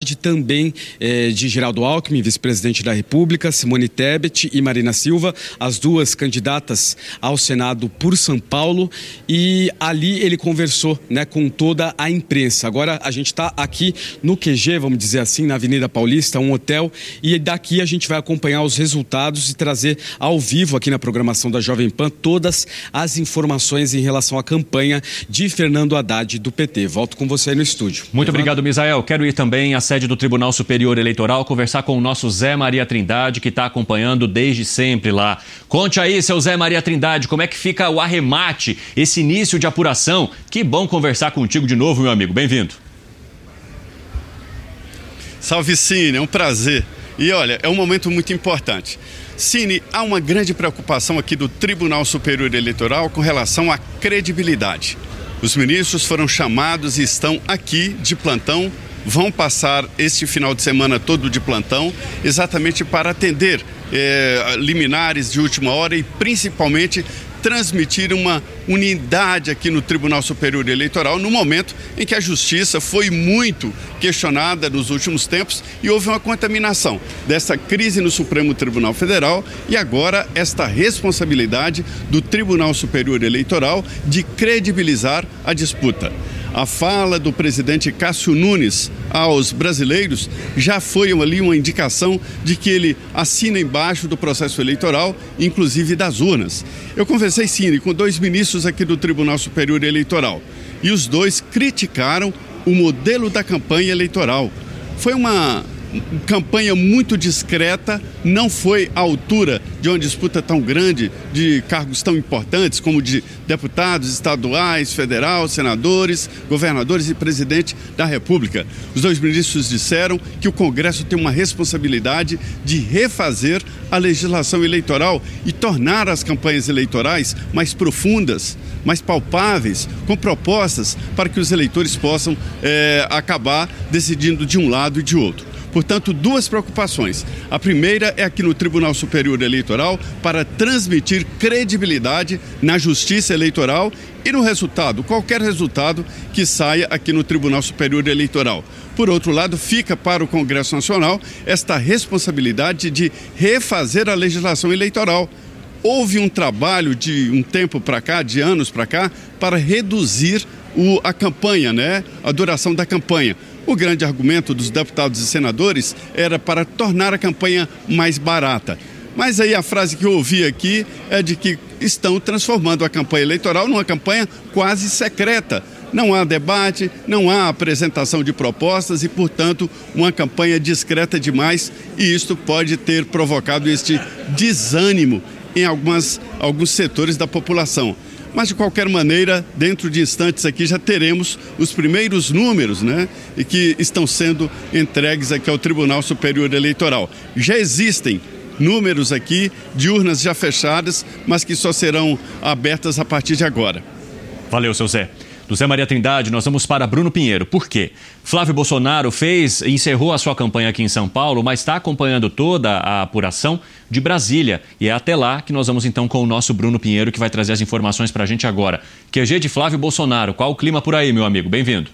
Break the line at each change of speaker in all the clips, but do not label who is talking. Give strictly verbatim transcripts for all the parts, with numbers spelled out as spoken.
também eh, de Geraldo Alckmin, vice-presidente da República, Simone Tebet e Marina Silva, as duas candidatas ao Senado por São Paulo, e ali ele conversou, né, com toda a imprensa. Agora a gente está aqui no Q G, vamos dizer assim, na Avenida Paulista, um hotel, e daqui a gente vai acompanhar os resultados e trazer ao vivo aqui na programação da Jovem Pan todas as informações em relação à campanha de Fernando Haddad do P T. Volto com você aí no estúdio.
Muito obrigado, Misael. Quero ir também à sede do Tribunal Superior Eleitoral conversar com o nosso Zé Maria Trindade, que está acompanhando desde sempre lá. Conte aí, seu Zé Maria Trindade, como é que fica o arremate, esse início de apuração? Que bom conversar contigo de novo, meu amigo. Bem-vindo.
Salve, Cine, é um prazer. E olha, é um momento muito importante. Cine, há uma grande preocupação aqui do Tribunal Superior Eleitoral com relação à credibilidade. Os ministros foram chamados e estão aqui de plantão, vão passar este final de semana todo de plantão, exatamente para atender eh, liminares de última hora e principalmente transmitir uma unidade aqui no Tribunal Superior Eleitoral no momento em que a Justiça foi muito questionada nos últimos tempos e houve uma contaminação dessa crise no Supremo Tribunal Federal e agora esta responsabilidade do Tribunal Superior Eleitoral de credibilizar a disputa. A fala do presidente Cássio Nunes aos brasileiros já foi ali uma indicação de que ele assina embaixo do processo eleitoral, inclusive das urnas. Eu conversei, sim, com dois ministros aqui do Tribunal Superior Eleitoral e os dois criticaram o modelo da campanha eleitoral. Foi uma campanha muito discreta, não foi à altura de uma disputa tão grande, de cargos tão importantes como de deputados estaduais, federal, senadores, governadores e presidente da República. Os dois ministros disseram que o Congresso tem uma responsabilidade de refazer a legislação eleitoral e tornar as campanhas eleitorais mais profundas, mais palpáveis, com propostas para que os eleitores possam é, acabar decidindo de um lado e de outro. Portanto, duas preocupações. A primeira é aqui no Tribunal Superior Eleitoral para transmitir credibilidade na Justiça Eleitoral e no resultado, qualquer resultado que saia aqui no Tribunal Superior Eleitoral. Por outro lado, fica para o Congresso Nacional esta responsabilidade de refazer a legislação eleitoral. Houve um trabalho de um tempo para cá, de anos para cá, para reduzir o, a campanha, né? A duração da campanha. O grande argumento dos deputados e senadores era para tornar a campanha mais barata. Mas aí a frase que eu ouvi aqui é de que estão transformando a campanha eleitoral numa campanha quase secreta. Não há debate, não há apresentação de propostas e, portanto, uma campanha discreta demais, e isto pode ter provocado este desânimo em algumas, alguns setores da população. Mas, de qualquer maneira, dentro de instantes aqui já teremos os primeiros números, né, e que estão sendo entregues aqui ao Tribunal Superior Eleitoral. Já existem números aqui de urnas já fechadas, mas que só serão abertas a partir de agora.
Valeu, seu Zé. Do Zé Maria Trindade, nós vamos para Bruno Pinheiro. Por quê? Flávio Bolsonaro fez, encerrou a sua campanha aqui em São Paulo, mas está acompanhando toda a apuração de Brasília. E é até lá que nós vamos então com o nosso Bruno Pinheiro, que vai trazer as informações para a gente agora. Q G de Flávio Bolsonaro. Qual o clima por aí, meu amigo? Bem-vindo.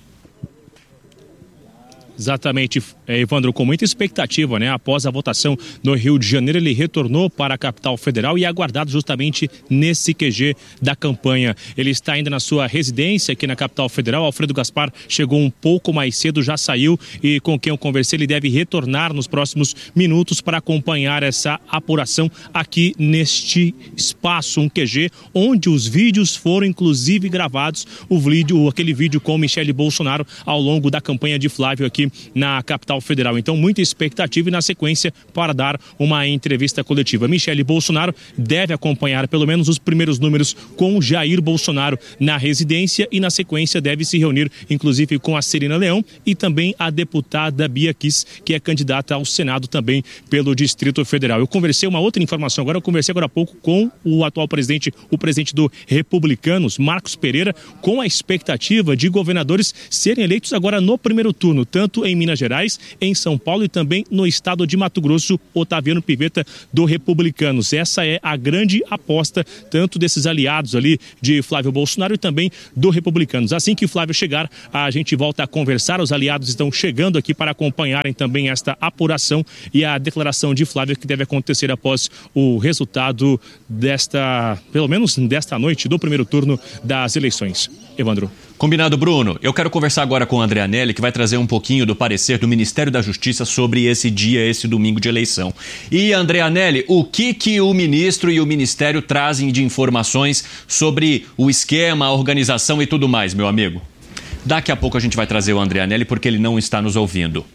Exatamente, Evandro, com muita expectativa, né? Após a votação no Rio de Janeiro, ele retornou para a capital federal e é aguardado justamente nesse Q G da campanha. Ele está ainda na sua residência aqui na capital federal. Alfredo Gaspar chegou um pouco mais cedo, já saiu, e com quem eu conversei, ele deve retornar nos próximos minutos para acompanhar essa apuração aqui neste espaço, um Q G, onde os vídeos foram inclusive gravados, o vídeo, aquele vídeo com Michele Bolsonaro ao longo da campanha de Flávio aqui na capital federal. Então, muita expectativa e na sequência para dar uma entrevista coletiva. Michele Bolsonaro deve acompanhar pelo menos os primeiros números com Jair Bolsonaro na residência e na sequência deve se reunir inclusive com a Celina Leão e também a deputada Bia Kiss, que é candidata ao Senado também pelo Distrito Federal. Eu conversei uma outra informação agora, eu conversei agora há pouco com o atual presidente, o presidente do Republicanos, Marcos Pereira, com a expectativa de governadores serem eleitos agora no primeiro turno, tanto tanto em Minas Gerais, em São Paulo e também no estado de Mato Grosso, Otaviano Pivetta, do Republicanos. Essa é a grande aposta, tanto desses aliados ali de Flávio Bolsonaro e também do Republicanos. Assim que Flávio chegar, a gente volta a conversar. Os aliados estão chegando aqui para acompanharem também esta apuração e a declaração de Flávio, que deve acontecer após o resultado desta, pelo menos desta noite, do primeiro turno das eleições. Evandro.
Combinado, Bruno. Eu quero conversar agora com o André Anelli, que vai trazer um pouquinho do parecer do Ministério da Justiça sobre esse dia, esse domingo de eleição. E, André Anelli, o que que o ministro e o Ministério trazem de informações sobre o esquema, a organização e tudo mais, meu amigo? Daqui a pouco a gente vai trazer o André Anelli, porque ele não está nos ouvindo.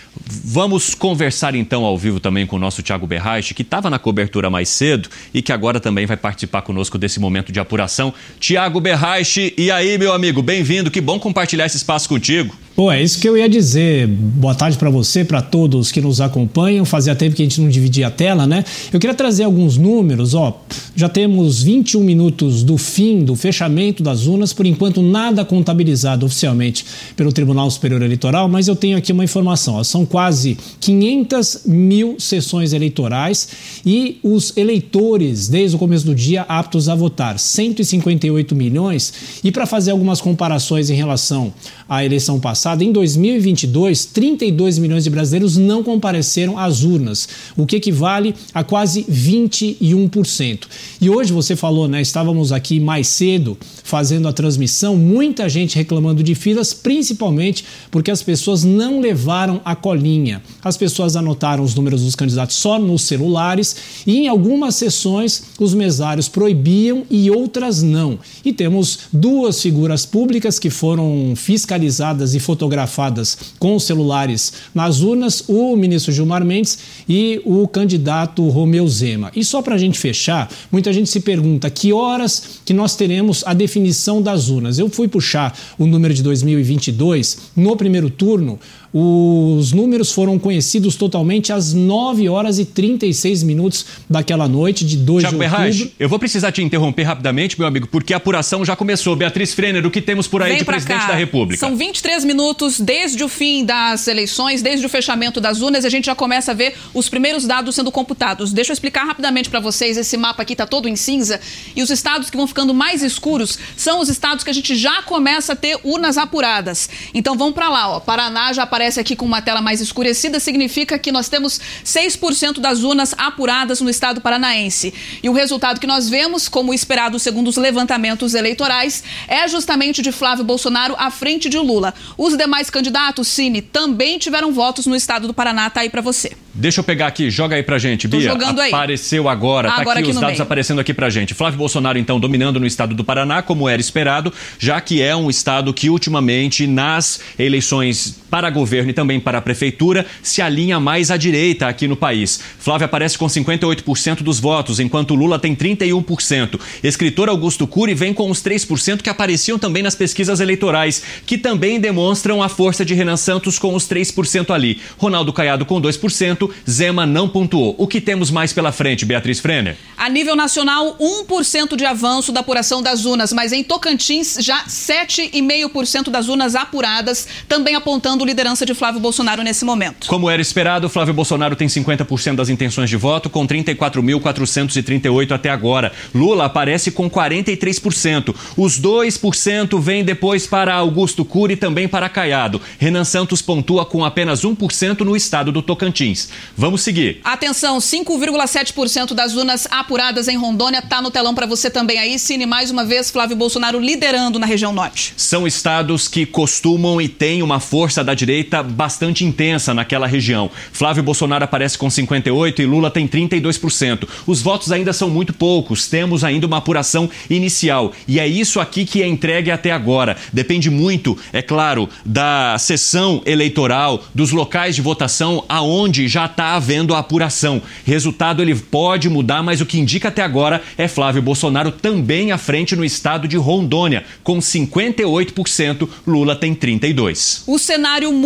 Vamos conversar então ao vivo também com o nosso Thiago Berraich, que estava na cobertura mais cedo e que agora também vai participar conosco desse momento de apuração. Thiago Berraich, e aí, meu amigo, bem-vindo, que bom compartilhar esse espaço contigo.
Pô, é isso que eu ia dizer. Boa tarde para você, para todos que nos acompanham. Fazia tempo que a gente não dividia a tela, né? Eu queria trazer alguns números, ó. Já temos vinte e um minutos do fim, do fechamento das urnas, por enquanto nada contabilizado oficialmente pelo Tribunal Superior Eleitoral, mas eu tenho aqui uma informação, ó. São quase quinhentas mil sessões eleitorais e os eleitores, desde o começo do dia, aptos a votar, cento e cinquenta e oito milhões. E para fazer algumas comparações em relação à eleição passada, em dois mil e vinte e dois, trinta e dois milhões de brasileiros não compareceram às urnas, o que equivale a quase vinte e um por cento. E hoje você falou, né? Estávamos aqui mais cedo fazendo a transmissão, muita gente reclamando de filas, principalmente porque as pessoas não levaram a colinha. As pessoas anotaram os números dos candidatos só nos celulares e em algumas sessões os mesários proibiam e outras não. E temos duas figuras públicas que foram fiscalizadas e fotografadas com os celulares nas urnas, o ministro Gilmar Mendes e o candidato Romeu Zema. E só para a gente fechar, muita gente se pergunta que horas que nós teremos a definição das urnas. Eu fui puxar o número de dois mil e vinte e dois, no primeiro turno, os números foram conhecidos totalmente às nove horas e trinta e seis minutos daquela noite de dois de outubro.
Thiago Berraich, eu vou precisar te interromper rapidamente, meu amigo, porque a apuração já começou. Beatriz Frenner, o que temos por aí
Vem
de presidente
cá.
da República?
São vinte e três minutos desde o fim das eleições, desde o fechamento das urnas, a gente já começa a ver os primeiros dados sendo computados. Deixa eu explicar rapidamente para vocês, esse mapa aqui está todo em cinza e os estados que vão ficando mais escuros são os estados que a gente já começa a ter urnas apuradas. Então vamos para lá, ó. Paraná já aparece aqui com uma tela mais escurecida, significa que nós temos seis por cento das urnas apuradas no estado paranaense. E o resultado que nós vemos, como esperado segundo os levantamentos eleitorais, é justamente de Flávio Bolsonaro à frente de Lula. Os demais candidatos, Cine, também tiveram votos no estado do Paraná, tá aí pra você.
Deixa eu pegar aqui, joga aí pra gente, Bia.
Tô jogando aí.
Apareceu agora,
agora
tá aqui,
aqui
os dados
meio.
aparecendo aqui pra gente. Flávio Bolsonaro, então, dominando no estado do Paraná, como era esperado, já que é um estado que ultimamente, nas eleições para governo e também para a prefeitura, se alinha mais à direita aqui no país. Flávio aparece com cinquenta e oito por cento dos votos, enquanto Lula tem trinta e um por cento. Escritor Augusto Cury vem com os três por cento que apareciam também nas pesquisas eleitorais, que também demonstram a força de Renan Santos com os três por cento ali. Ronaldo Caiado com dois por cento, Zema não pontuou. O que temos mais pela frente, Beatriz Frenner?
A nível nacional, um por cento de avanço da apuração das urnas, mas em Tocantins, já sete vírgula cinco por cento das urnas apuradas, também apontando liderança de Flávio Bolsonaro nesse momento.
Como era esperado, Flávio Bolsonaro tem cinquenta por cento das intenções de voto, com trinta e quatro mil quatrocentos e trinta e oito até agora. Lula aparece com quarenta e três por cento. Os dois por cento vêm depois para Augusto Cury e também para Caiado. Renan Santos pontua com apenas um por cento no estado do Tocantins. Vamos seguir.
Atenção, cinco vírgula sete por cento das urnas apuradas em Rondônia. Tá no telão para você também aí, Cine. Mais uma vez, Flávio Bolsonaro liderando na região norte.
São estados que costumam e têm uma força da direita bastante intensa naquela região. Flávio Bolsonaro aparece com cinquenta e oito por cento e Lula tem trinta e dois por cento. Os votos ainda são muito poucos, temos ainda uma apuração inicial. E é isso aqui que é entregue até agora. Depende muito, é claro, da sessão eleitoral, dos locais de votação aonde já está havendo a apuração. Resultado ele pode mudar, mas o que indica até agora é Flávio Bolsonaro também à frente no estado de Rondônia, com cinquenta e oito por cento, Lula tem trinta e dois por cento.
O cenário muda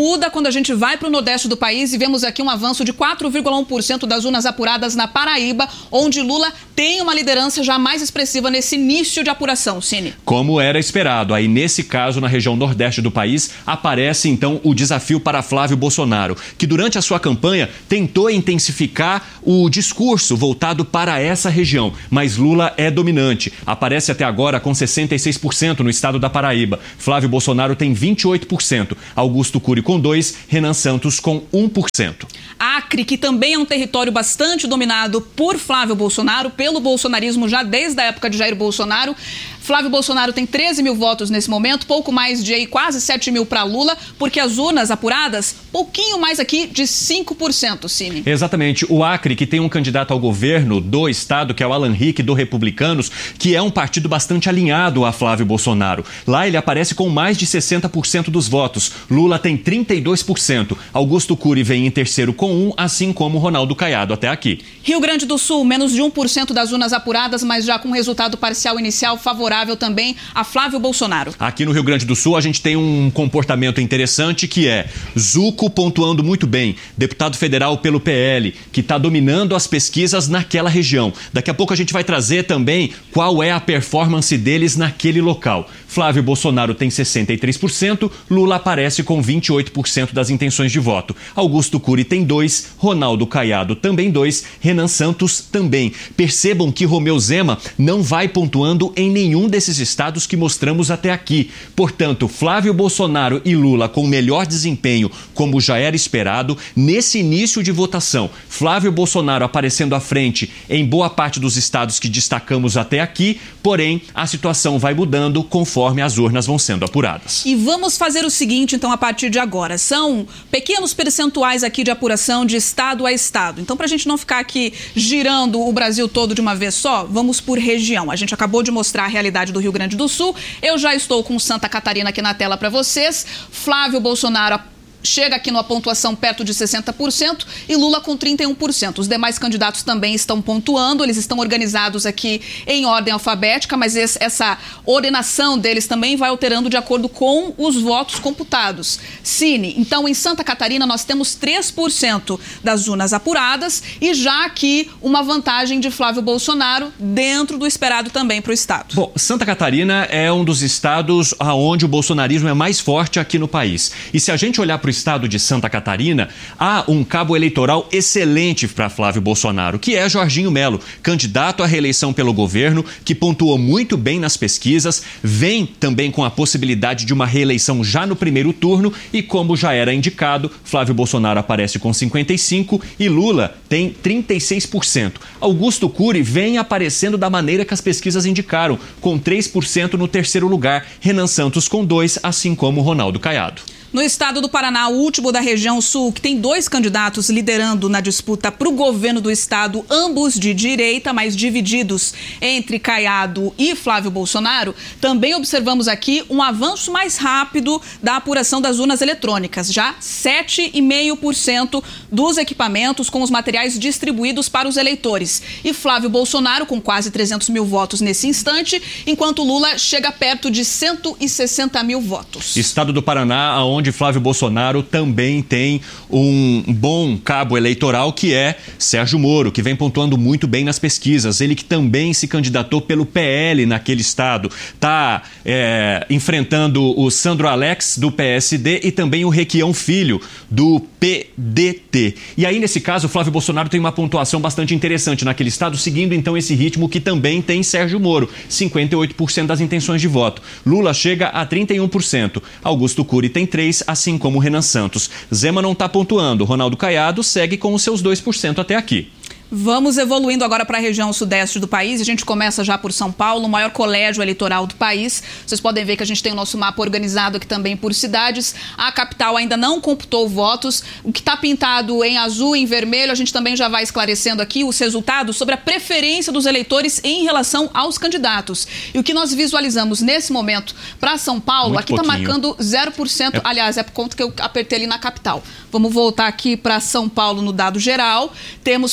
muda quando a gente vai para o nordeste do país e vemos aqui um avanço de quatro vírgula um por cento das urnas apuradas na Paraíba, onde Lula tem uma liderança já mais expressiva nesse início de apuração, Cine.
Como era esperado. Aí, nesse caso, na região nordeste do país, aparece então o desafio para Flávio Bolsonaro, que durante a sua campanha tentou intensificar o discurso voltado para essa região, mas Lula é dominante. Aparece até agora com sessenta e seis por cento no estado da Paraíba. Flávio Bolsonaro tem vinte e oito por cento, Augusto Cury com dois por cento, Renan Santos com um por cento.
Acre, que também é um território bastante dominado por Flávio Bolsonaro, pelo bolsonarismo já desde a época de Jair Bolsonaro. Flávio Bolsonaro tem treze mil votos nesse momento, pouco mais de aí, quase sete mil para Lula, porque as urnas apuradas, pouquinho mais aqui de cinco por cento, Cine.
Exatamente. O Acre, que tem um candidato ao governo do estado, que é o Alan Rick, do Republicanos, que é um partido bastante alinhado a Flávio Bolsonaro. Lá ele aparece com mais de sessenta por cento dos votos. Lula tem trinta e dois por cento. Augusto Cury vem em terceiro com um, assim como Ronaldo Caiado até aqui.
Rio Grande do Sul, menos de um por cento das urnas apuradas, mas já com resultado parcial inicial favorável também a Flávio Bolsonaro.
Aqui no Rio Grande do Sul a gente tem um comportamento interessante que é Zuco pontuando muito bem, deputado federal pelo P L, que está dominando as pesquisas naquela região. Daqui a pouco a gente vai trazer também qual é a performance deles naquele local. Flávio Bolsonaro tem sessenta e três por cento, Lula aparece com vinte e oito por cento das intenções de voto. Augusto Cury tem dois, Ronaldo Caiado também dois, Renan Santos também. Percebam que Romeu Zema não vai pontuando em nenhum desses estados que mostramos até aqui. Portanto, Flávio Bolsonaro e Lula com melhor desempenho, como já era esperado, nesse início de votação. Flávio Bolsonaro aparecendo à frente em boa parte dos estados que destacamos até aqui, porém, a situação vai mudando conforme as urnas vão sendo apuradas.
E vamos fazer o seguinte, então, a partir de agora. São pequenos percentuais aqui de apuração de estado a estado. Então, para a gente não ficar aqui girando o Brasil todo de uma vez só, vamos por região. A gente acabou de mostrar a realidade do Rio Grande do Sul. Eu já estou com Santa Catarina aqui na tela para vocês. Flávio Bolsonaro chega aqui numa pontuação perto de sessenta por cento e Lula com trinta e um por cento. Os demais candidatos também estão pontuando, eles estão organizados aqui em ordem alfabética, mas esse, essa ordenação deles também vai alterando de acordo com os votos computados. Cine, então em Santa Catarina nós temos três por cento das urnas apuradas e já aqui uma vantagem de Flávio Bolsonaro dentro do esperado também para o estado.
Bom, Santa Catarina é um dos estados onde o bolsonarismo é mais forte aqui no país. E se a gente olhar para o estado de Santa Catarina, há um cabo eleitoral excelente para Flávio Bolsonaro, que é Jorginho Melo, candidato à reeleição pelo governo, que pontuou muito bem nas pesquisas, vem também com a possibilidade de uma reeleição já no primeiro turno e, como já era indicado, Flávio Bolsonaro aparece com cinquenta e cinco por cento e Lula tem trinta e seis por cento. Augusto Cury vem aparecendo da maneira que as pesquisas indicaram, com três por cento no terceiro lugar, Renan Santos com dois por cento, assim como Ronaldo Caiado.
No estado do Paraná, o último da região sul, que tem dois candidatos liderando na disputa para o governo do estado, ambos de direita, mas divididos entre Caiado e Flávio Bolsonaro, também observamos aqui um avanço mais rápido da apuração das urnas eletrônicas. Já sete vírgula cinco por cento dos equipamentos com os materiais distribuídos para os eleitores. E Flávio Bolsonaro com quase trezentos mil votos nesse instante, enquanto Lula chega perto de cento e sessenta mil votos.
Estado do Paraná, onde onde Flávio Bolsonaro também tem um bom cabo eleitoral, que é Sérgio Moro, que vem pontuando muito bem nas pesquisas. Ele que também se candidatou pelo P L naquele estado. Está é, enfrentando o Sandro Alex, do P S D, e também o Requião Filho, do P D T. E aí, nesse caso, Flávio Bolsonaro tem uma pontuação bastante interessante naquele estado, seguindo então esse ritmo que também tem Sérgio Moro, cinquenta e oito por cento das intenções de voto. Lula chega a trinta e um por cento. Augusto Cury tem três por cento, assim como Renan Santos. Zema não está pontuando. Ronaldo Caiado segue com os seus dois por cento até aqui.
Vamos evoluindo agora para a região sudeste do país. A gente começa já por São Paulo, o maior colégio eleitoral do país. Vocês podem ver que a gente tem o nosso mapa organizado aqui também por cidades. A capital ainda não computou votos. O que está pintado em azul e em vermelho, a gente também já vai esclarecendo aqui os resultados sobre a preferência dos eleitores em relação aos candidatos. E o que nós visualizamos nesse momento para São Paulo,
Muito
aqui está marcando zero por cento. É... Aliás, é por conta que eu apertei ali na capital. Vamos voltar aqui para São Paulo no dado geral. Temos, portanto,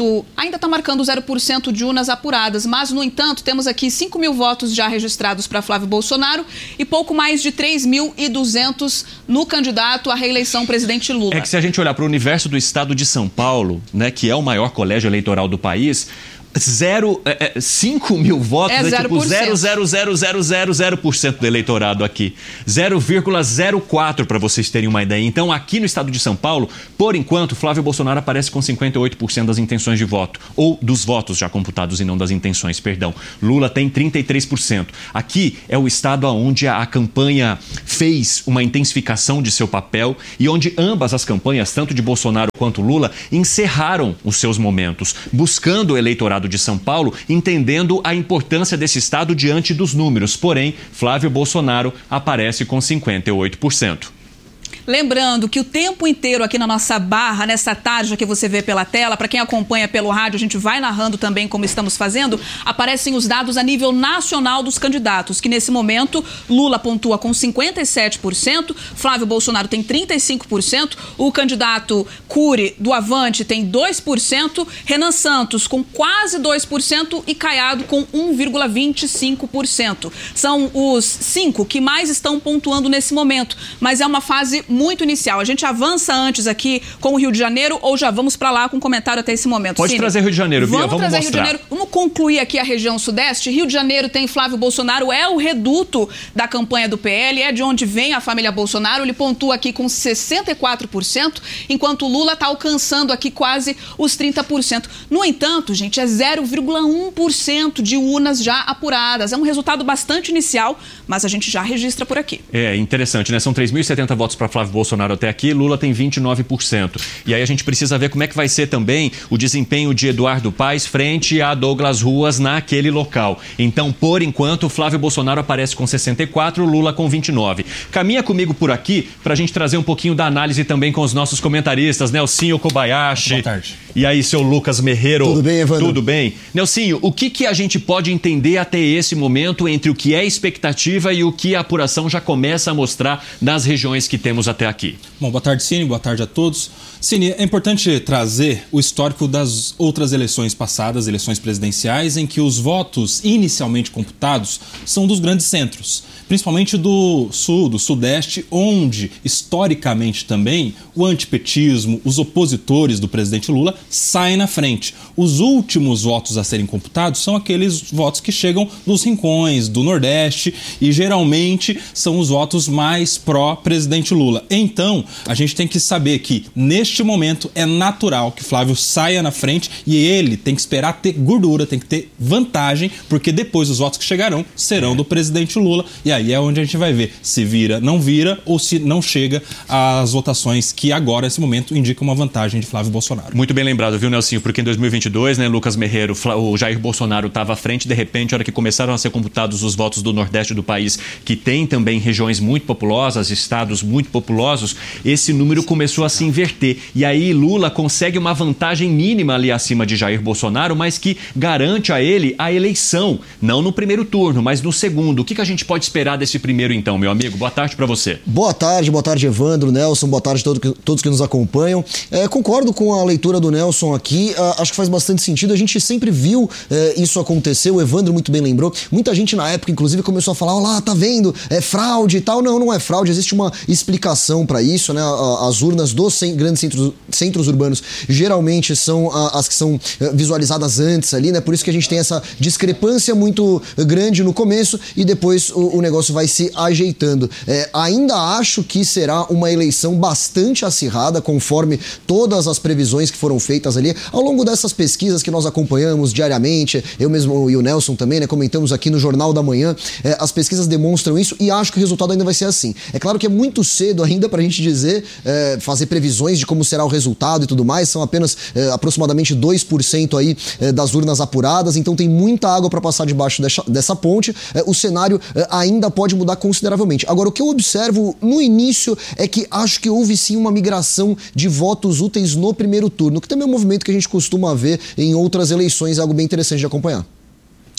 enquanto ainda está marcando zero por cento de urnas apuradas. Mas, no entanto, temos aqui cinco mil votos já registrados para Flávio Bolsonaro e pouco mais de três mil e duzentos no candidato à reeleição presidente Lula.
É que se a gente olhar para o universo do estado de São Paulo, né, que é o maior colégio eleitoral do país, Zero, é, é, cinco mil votos é, é tipo zero vírgula zero zero zero zero zero por cento do eleitorado aqui. zero vírgula zero quatro para vocês terem uma ideia. Então, aqui no estado de São Paulo, por enquanto, Flávio Bolsonaro aparece com cinquenta e oito por cento das intenções de voto. Ou dos votos já computados e não das intenções, perdão. Lula tem trinta e três por cento. Aqui é o estado onde a, a campanha fez uma intensificação de seu papel e onde ambas as campanhas, tanto de Bolsonaro quanto Lula, encerraram os seus momentos, buscando o eleitorado de São Paulo, entendendo a importância desse estado diante dos números. Porém, Flávio Bolsonaro aparece com cinquenta e oito por cento.
Lembrando que o tempo inteiro aqui na nossa barra, nessa tarde que você vê pela tela, para quem acompanha pelo rádio, a gente vai narrando também como estamos fazendo, aparecem os dados a nível nacional dos candidatos, que nesse momento Lula pontua com cinquenta e sete por cento, Flávio Bolsonaro tem trinta e cinco por cento, o candidato Cury do Avante tem dois por cento, Renan Santos com quase dois por cento e Caiado com um vírgula vinte e cinco por cento. São os cinco que mais estão pontuando nesse momento, mas é uma fase muito inicial. A gente avança antes aqui com o Rio de Janeiro ou já vamos para lá com um comentário até esse momento?
Pode Cine. trazer Rio de Janeiro, Bia, vamos, vamos trazer mostrar. Rio de Janeiro. Vamos concluir aqui a região sudeste. Rio de Janeiro tem Flávio Bolsonaro, é o reduto da campanha do P L, é de onde vem a família Bolsonaro. Ele pontua aqui com sessenta e quatro por cento, enquanto o Lula está alcançando aqui quase os trinta por cento. No entanto, gente, é zero vírgula um por cento de urnas já apuradas. É um resultado bastante inicial, mas a gente já registra por aqui. É interessante, né? São três mil e setenta votos para Flávio Bolsonaro até aqui, Lula tem vinte e nove por cento. E aí a gente precisa ver como é que vai ser também o desempenho de Eduardo Paes frente a Douglas Ruas naquele local. Então, por enquanto, Flávio Bolsonaro aparece com sessenta e quatro, Lula com vinte e nove. Caminha comigo por aqui para a gente trazer um pouquinho da análise também com os nossos comentaristas, Nelsinho Kobayashi. Boa tarde. E aí, seu Lucas Merreiro.
Tudo bem, Evandro?
Tudo bem. Nelsinho, o que, que a gente pode entender até esse momento entre o que é expectativa e o que a apuração já começa a mostrar nas regiões que temos até aqui?
Bom, boa tarde, Cine, boa tarde a todos. Cine, é importante trazer o histórico das outras eleições passadas, eleições presidenciais, em que os votos inicialmente computados são dos grandes centros, principalmente do sul, do sudeste, onde, historicamente também, o antipetismo, os opositores do presidente Lula saem na frente. Os últimos votos a serem computados são aqueles votos que chegam dos rincões, do Nordeste, e geralmente são os votos mais pró-presidente Lula. Então, a gente tem que saber que, neste momento, é natural que Flávio saia na frente e ele tem que esperar ter gordura, tem que ter vantagem, porque depois os votos que chegarão serão do presidente Lula, e aí é onde a gente vai ver se vira, não vira, ou se não chega às votações que agora, nesse momento, indicam uma vantagem de Flávio Bolsonaro.
Muito bem lembrado, viu, Nelsinho? Porque em dois mil e vinte e dois, né, Lucas Merreiro, o Jair Bolsonaro estava à frente, de repente, na hora que começaram a ser computados os votos do Nordeste do país, que tem também regiões muito populosas, estados muito populosos, esse número começou a se inverter. E aí Lula consegue uma vantagem mínima ali acima de Jair Bolsonaro, mas que garante a ele a eleição, não no primeiro turno, mas no segundo. O que, que a gente pode esperar desse primeiro então, meu amigo? Boa tarde para você.
Boa tarde, boa tarde, Evandro, Nelson, boa tarde a todo, todos que nos acompanham. É, concordo com a leitura do Nelson aqui, uh, acho que faz bastante sentido. A gente sempre viu uh, isso acontecer, o Evandro muito bem lembrou. Muita gente na época, inclusive, começou a falar, olha lá, tá vendo, é fraude e tal. Não, não é fraude, existe uma explicação para isso, né? As urnas dos grandes centros, centros urbanos geralmente são as que são visualizadas antes ali, né? Por isso que a gente tem essa discrepância muito grande no começo e depois o, o negócio vai se ajeitando. É, ainda acho que será uma eleição bastante acirrada, conforme todas as previsões que foram feitas ali ao longo dessas pesquisas que nós acompanhamos diariamente, eu mesmo e o Nelson também, né? Comentamos aqui no Jornal da Manhã, é, as pesquisas demonstram isso e acho que o resultado ainda vai ser assim. É claro que é muito cedo ainda pra gente dizer, é, fazer previsões de como será o resultado e tudo mais, são apenas é, aproximadamente dois por cento aí é, das urnas apuradas, então tem muita água para passar debaixo dessa, dessa ponte, é, o cenário é, ainda pode mudar consideravelmente. Agora, o que eu observo no início é que acho que houve sim uma migração de votos úteis no primeiro turno, que também é um movimento que a gente costuma ver em outras eleições, é algo bem interessante de acompanhar.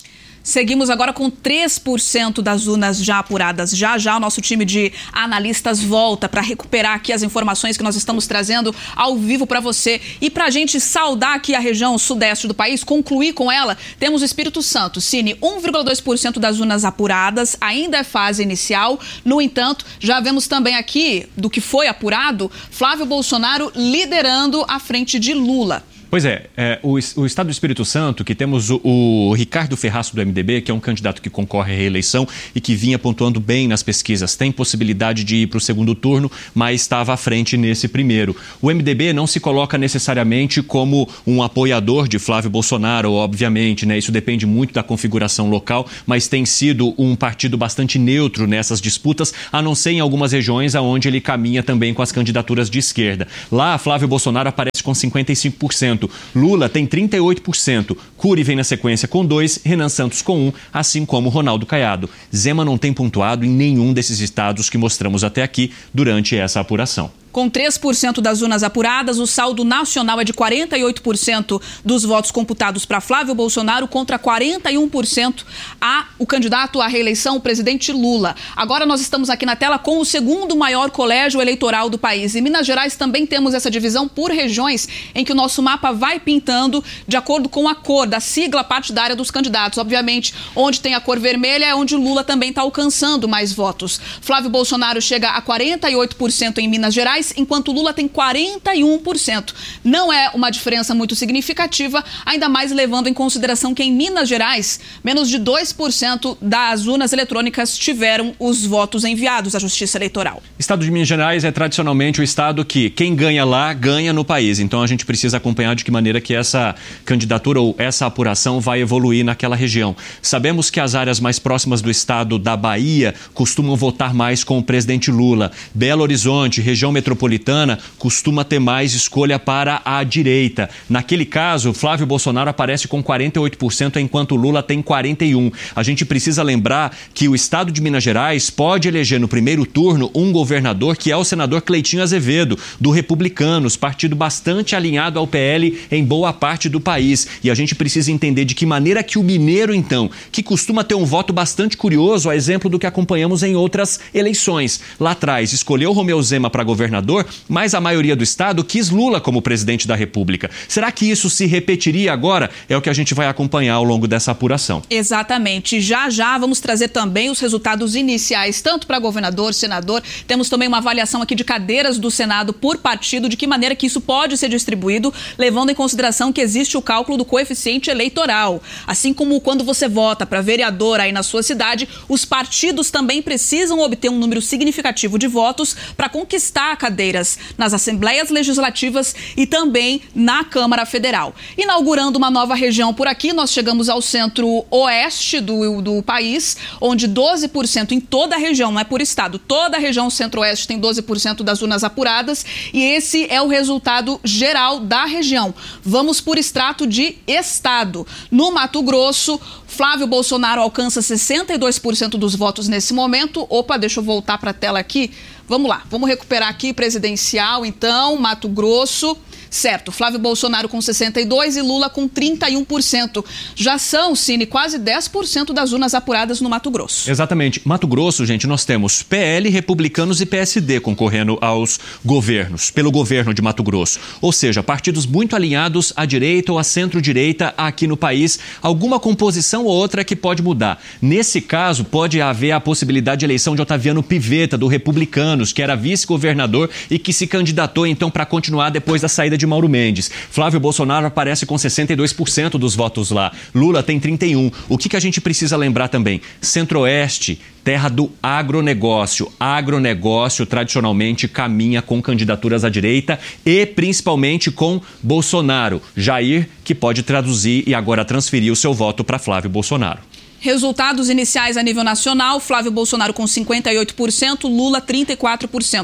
Seguimos agora com três por cento das urnas já apuradas. Já já o nosso time de analistas volta para recuperar aqui as informações que nós estamos trazendo ao vivo para você. E para a gente saudar aqui a região sudeste do país, concluir com ela, temos o Espírito Santo. Cine, um vírgula dois por cento das urnas apuradas, ainda é fase inicial. No entanto, já vemos também aqui, do que foi apurado, Flávio Bolsonaro liderando à frente de Lula.
Pois é, é o, o Estado do Espírito Santo, que temos o, o Ricardo Ferraço do M D B, que é um candidato que concorre à reeleição e que vinha pontuando bem nas pesquisas, tem possibilidade de ir para o segundo turno, mas estava à frente nesse primeiro. O M D B não se coloca necessariamente como um apoiador de Flávio Bolsonaro, obviamente, né? Isso depende muito da configuração local, mas tem sido um partido bastante neutro nessas disputas, a não ser em algumas regiões onde ele caminha também com as candidaturas de esquerda. Lá, Flávio Bolsonaro aparece com cinquenta e cinco por cento. Lula tem trinta e oito por cento, Cury vem na sequência com dois por cento, Renan Santos com um por cento, assim como Ronaldo Caiado. Zema não tem pontuado em nenhum desses estados que mostramos até aqui durante essa apuração.
Com três por cento das urnas apuradas, o saldo nacional é de quarenta e oito por cento dos votos computados para Flávio Bolsonaro contra quarenta e um por cento a o candidato à reeleição, o presidente Lula. Agora nós estamos aqui na tela com o segundo maior colégio eleitoral do país. Em Minas Gerais também temos essa divisão por regiões em que o nosso mapa vai pintando de acordo com a cor da sigla partidária dos candidatos. Obviamente, onde tem a cor vermelha é onde Lula também está alcançando mais votos. Flávio Bolsonaro chega a quarenta e oito por cento em Minas Gerais, enquanto Lula tem quarenta e um por cento. Não é uma diferença muito significativa, ainda mais levando em consideração que em Minas Gerais, menos de dois por cento das urnas eletrônicas tiveram os votos enviados à Justiça Eleitoral.
O estado de Minas Gerais é tradicionalmente o estado que quem ganha lá, ganha no país. Então a gente precisa acompanhar de que maneira que essa candidatura ou essa apuração vai evoluir naquela região. Sabemos que as áreas mais próximas do estado da Bahia costumam votar mais com o presidente Lula. Belo Horizonte, região metropolitana, metropolitana costuma ter mais escolha para a direita. Naquele caso, Flávio Bolsonaro aparece com quarenta e oito por cento, enquanto Lula tem quarenta e um por cento. A gente precisa lembrar que o estado de Minas Gerais pode eleger no primeiro turno um governador que é o senador Cleitinho Azevedo, do Republicanos, partido bastante alinhado ao P L em boa parte do país. E a gente precisa entender de que maneira que o mineiro, então, que costuma ter um voto bastante curioso, a exemplo do que acompanhamos em outras eleições. Lá atrás, escolheu Romeu Zema para governador, mas a maioria do estado quis Lula como presidente da República. Será que isso se repetiria agora? É o que a gente vai acompanhar ao longo dessa apuração.
Exatamente. Já já vamos trazer também os resultados iniciais, tanto para governador, senador. Temos também uma avaliação aqui de cadeiras do Senado por partido, de que maneira que isso pode ser distribuído, levando em consideração que existe o cálculo do coeficiente eleitoral. Assim como quando você vota para vereador aí na sua cidade, os partidos também precisam obter um número significativo de votos para conquistar a cadeiras nas assembleias legislativas e também na Câmara Federal. Inaugurando uma nova região por aqui, nós chegamos ao centro-oeste do, do país, onde doze por cento em toda a região, não é por estado, toda a região centro-oeste tem doze por cento das urnas apuradas e esse é o resultado geral da região. Vamos por extrato de estado. No Mato Grosso, Flávio Bolsonaro alcança sessenta e dois por cento dos votos nesse momento. Opa, deixa eu voltar para a tela aqui. Vamos lá, vamos recuperar aqui presidencial, então, Mato Grosso. Certo, Flávio Bolsonaro com sessenta e dois por cento e Lula com trinta e um por cento. Já são, Cine, quase dez por cento das urnas apuradas no Mato Grosso.
Exatamente. Mato Grosso, gente, nós temos P L, Republicanos e P S D concorrendo aos governos, pelo governo de Mato Grosso. Ou seja, partidos muito alinhados à direita ou à centro-direita aqui no país. Alguma composição ou outra que pode mudar. Nesse caso, pode haver a possibilidade de eleição de Otaviano Pivetta, do Republicanos, que era vice-governador e que se candidatou, então, para continuar depois da saída de de Mauro Mendes. Flávio Bolsonaro aparece com sessenta e dois por cento dos votos lá. Lula tem trinta e um por cento. O que, que a gente precisa lembrar também? Centro-Oeste, terra do agronegócio. Agronegócio tradicionalmente caminha com candidaturas à direita e principalmente com Bolsonaro. Jair, que pode traduzir e agora transferir o seu voto para Flávio Bolsonaro.
Resultados iniciais a nível nacional, Flávio Bolsonaro com cinquenta e oito por cento, Lula trinta e quatro por cento.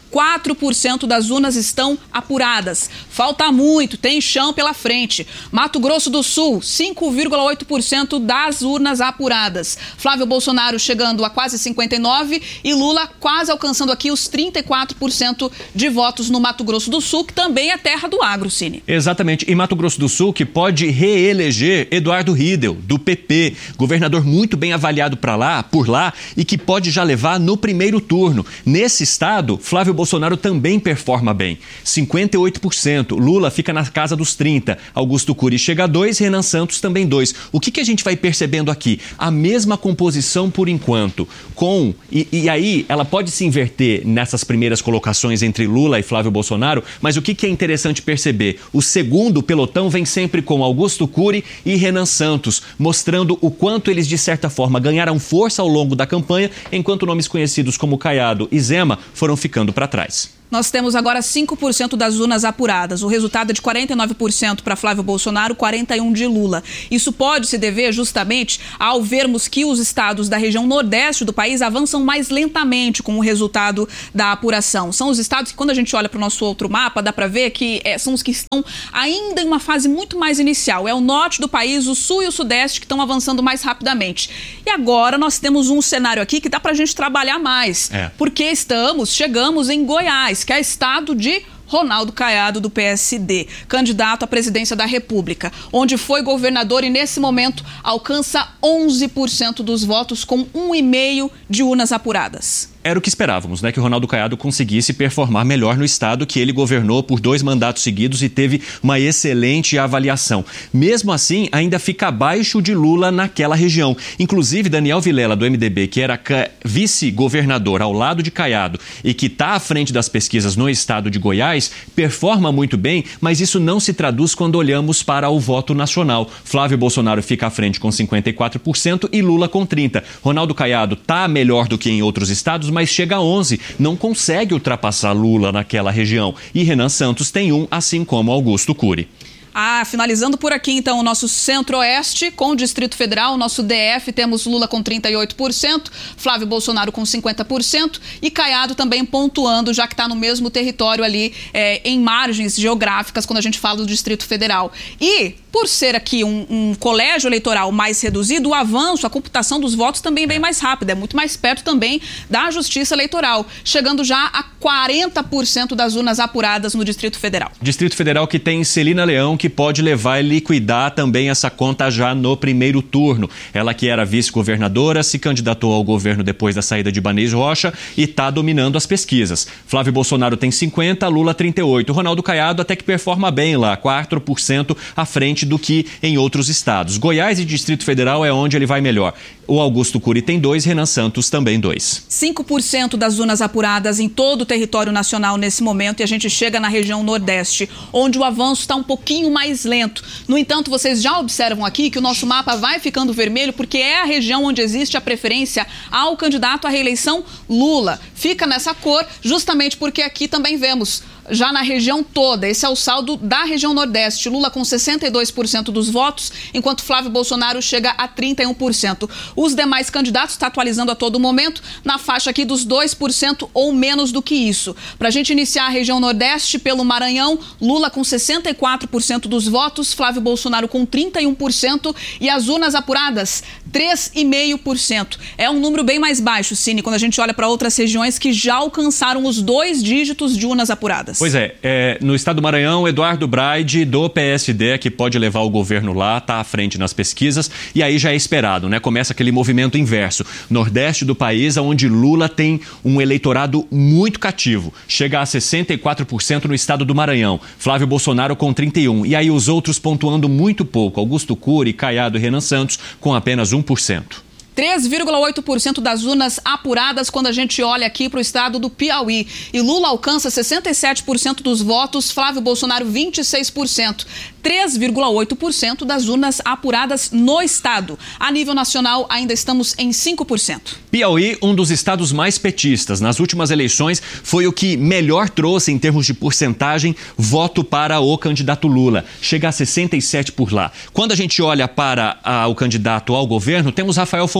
quatro por cento das urnas estão apuradas. Falta muito, tem chão pela frente. Mato Grosso do Sul, cinco vírgula oito por cento das urnas apuradas. Flávio Bolsonaro chegando a quase cinquenta e nove por cento e Lula quase alcançando aqui os trinta e quatro por cento de votos no Mato Grosso do Sul, que também é terra do agro, Cine.
Exatamente. E Mato Grosso do Sul, que pode reeleger Eduardo Riedel, do P P, governador muito bem avaliado para lá, por lá, e que pode já levar no primeiro turno. Nesse estado, Flávio Bolsonaro também performa bem. cinquenta e oito por cento. Lula fica na casa dos trinta por cento. Augusto Cury chega a dois por cento, Renan Santos também dois por cento. O que, que a gente vai percebendo aqui? A mesma composição por enquanto. Com e, e aí ela pode se inverter nessas primeiras colocações entre Lula e Flávio Bolsonaro, mas o que, que é interessante perceber? O segundo pelotão vem sempre com Augusto Cury e Renan Santos, mostrando o quanto eles, de certa forma, ganharam força ao longo da campanha, enquanto nomes conhecidos como Caiado e Zema foram ficando para trás.
Nós temos agora cinco por cento das urnas apuradas. O resultado é de quarenta e nove por cento para Flávio Bolsonaro, quarenta e um por cento de Lula. Isso pode se dever justamente ao vermos que os estados da região nordeste do país avançam mais lentamente com o resultado da apuração. São os estados que, quando a gente olha para o nosso outro mapa, dá para ver que é, são os que estão ainda em uma fase muito mais inicial. É o norte do país, o sul e o sudeste que estão avançando mais rapidamente. E agora nós temos um cenário aqui que dá para a gente trabalhar mais. É. Porque estamos, chegamos em Goiás, que é estado de Ronaldo Caiado, do P S D, candidato à presidência da República, onde foi governador e, nesse momento, alcança onze por cento dos votos com um vírgula cinco de urnas apuradas.
Era o que esperávamos, né? Que o Ronaldo Caiado conseguisse performar melhor no estado que ele governou por dois mandatos seguidos e teve uma excelente avaliação. Mesmo assim, ainda fica abaixo de Lula naquela região. Inclusive, Daniel Vilela, do M D B, que era vice-governador ao lado de Caiado e que está à frente das pesquisas no estado de Goiás, performa muito bem, mas isso não se traduz quando olhamos para o voto nacional. Flávio Bolsonaro fica à frente com cinquenta e quatro por cento e Lula com trinta por cento. Ronaldo Caiado está melhor do que em outros estados, mas chega a onze por cento. Não consegue ultrapassar Lula naquela região. E Renan Santos tem um, assim como Augusto Cury.
Ah, finalizando por aqui, então, o nosso Centro-Oeste com o Distrito Federal, o nosso D F, temos Lula com trinta e oito por cento, Flávio Bolsonaro com cinquenta por cento e Caiado também pontuando, já que está no mesmo território ali, é, em margens geográficas, quando a gente fala do Distrito Federal. E, por ser aqui um, um colégio eleitoral mais reduzido, o avanço, a computação dos votos também é bem mais rápida, é muito mais perto também da Justiça Eleitoral, chegando já a quarenta por cento das urnas apuradas no Distrito Federal.
Distrito Federal que tem Celina Leão, que pode levar e liquidar também essa conta já no primeiro turno. Ela, que era vice-governadora, se candidatou ao governo depois da saída de Ibanez Rocha e está dominando as pesquisas. Flávio Bolsonaro tem cinquenta por cento, Lula trinta e oito por cento. Ronaldo Caiado até que performa bem lá, quatro por cento à frente do que em outros estados. Goiás e Distrito Federal é onde ele vai melhor. O Augusto Cury tem dois, Renan Santos também dois.
cinco por cento das urnas apuradas em todo o território nacional nesse momento, e a gente chega na região Nordeste, onde o avanço está um pouquinho mais lento. No entanto, vocês já observam aqui que o nosso mapa vai ficando vermelho porque é a região onde existe a preferência ao candidato à reeleição Lula. Fica nessa cor justamente porque aqui também vemos já na região toda. Esse é o saldo da região Nordeste. Lula com sessenta e dois por cento dos votos, enquanto Flávio Bolsonaro chega a trinta e um por cento. Os demais candidatos, está atualizando a todo momento, na faixa aqui dos dois por cento ou menos do que isso. Para a gente iniciar a região Nordeste, pelo Maranhão, Lula com sessenta e quatro por cento dos votos, Flávio Bolsonaro com trinta e um por cento e as urnas apuradas, três vírgula cinco por cento. É um número bem mais baixo, Cine, quando a gente olha para outras regiões que já alcançaram os dois dígitos de urnas apuradas.
Pois é, é, no estado do Maranhão, Eduardo Braide, do P S D, que pode levar o governo lá, está à frente nas pesquisas, e aí já é esperado, né? Começa aquele movimento inverso. Nordeste do país, onde Lula tem um eleitorado muito cativo. Chega a sessenta e quatro por cento no estado do Maranhão. Flávio Bolsonaro com trinta e um por cento. E aí os outros pontuando muito pouco. Augusto Cury, Caiado e Renan Santos com apenas um por cento.
três vírgula oito por cento das urnas apuradas quando a gente olha aqui para o estado do Piauí. E Lula alcança sessenta e sete por cento dos votos, Flávio Bolsonaro vinte e seis por cento. três vírgula oito por cento das urnas apuradas no estado. A nível nacional, ainda estamos em cinco por cento.
Piauí, um dos estados mais petistas. Nas últimas eleições, foi o que melhor trouxe, em termos de porcentagem, voto para o candidato Lula. Chega a sessenta e sete por cento por lá. Quando a gente olha para a, o candidato ao governo, temos Rafael Fontana,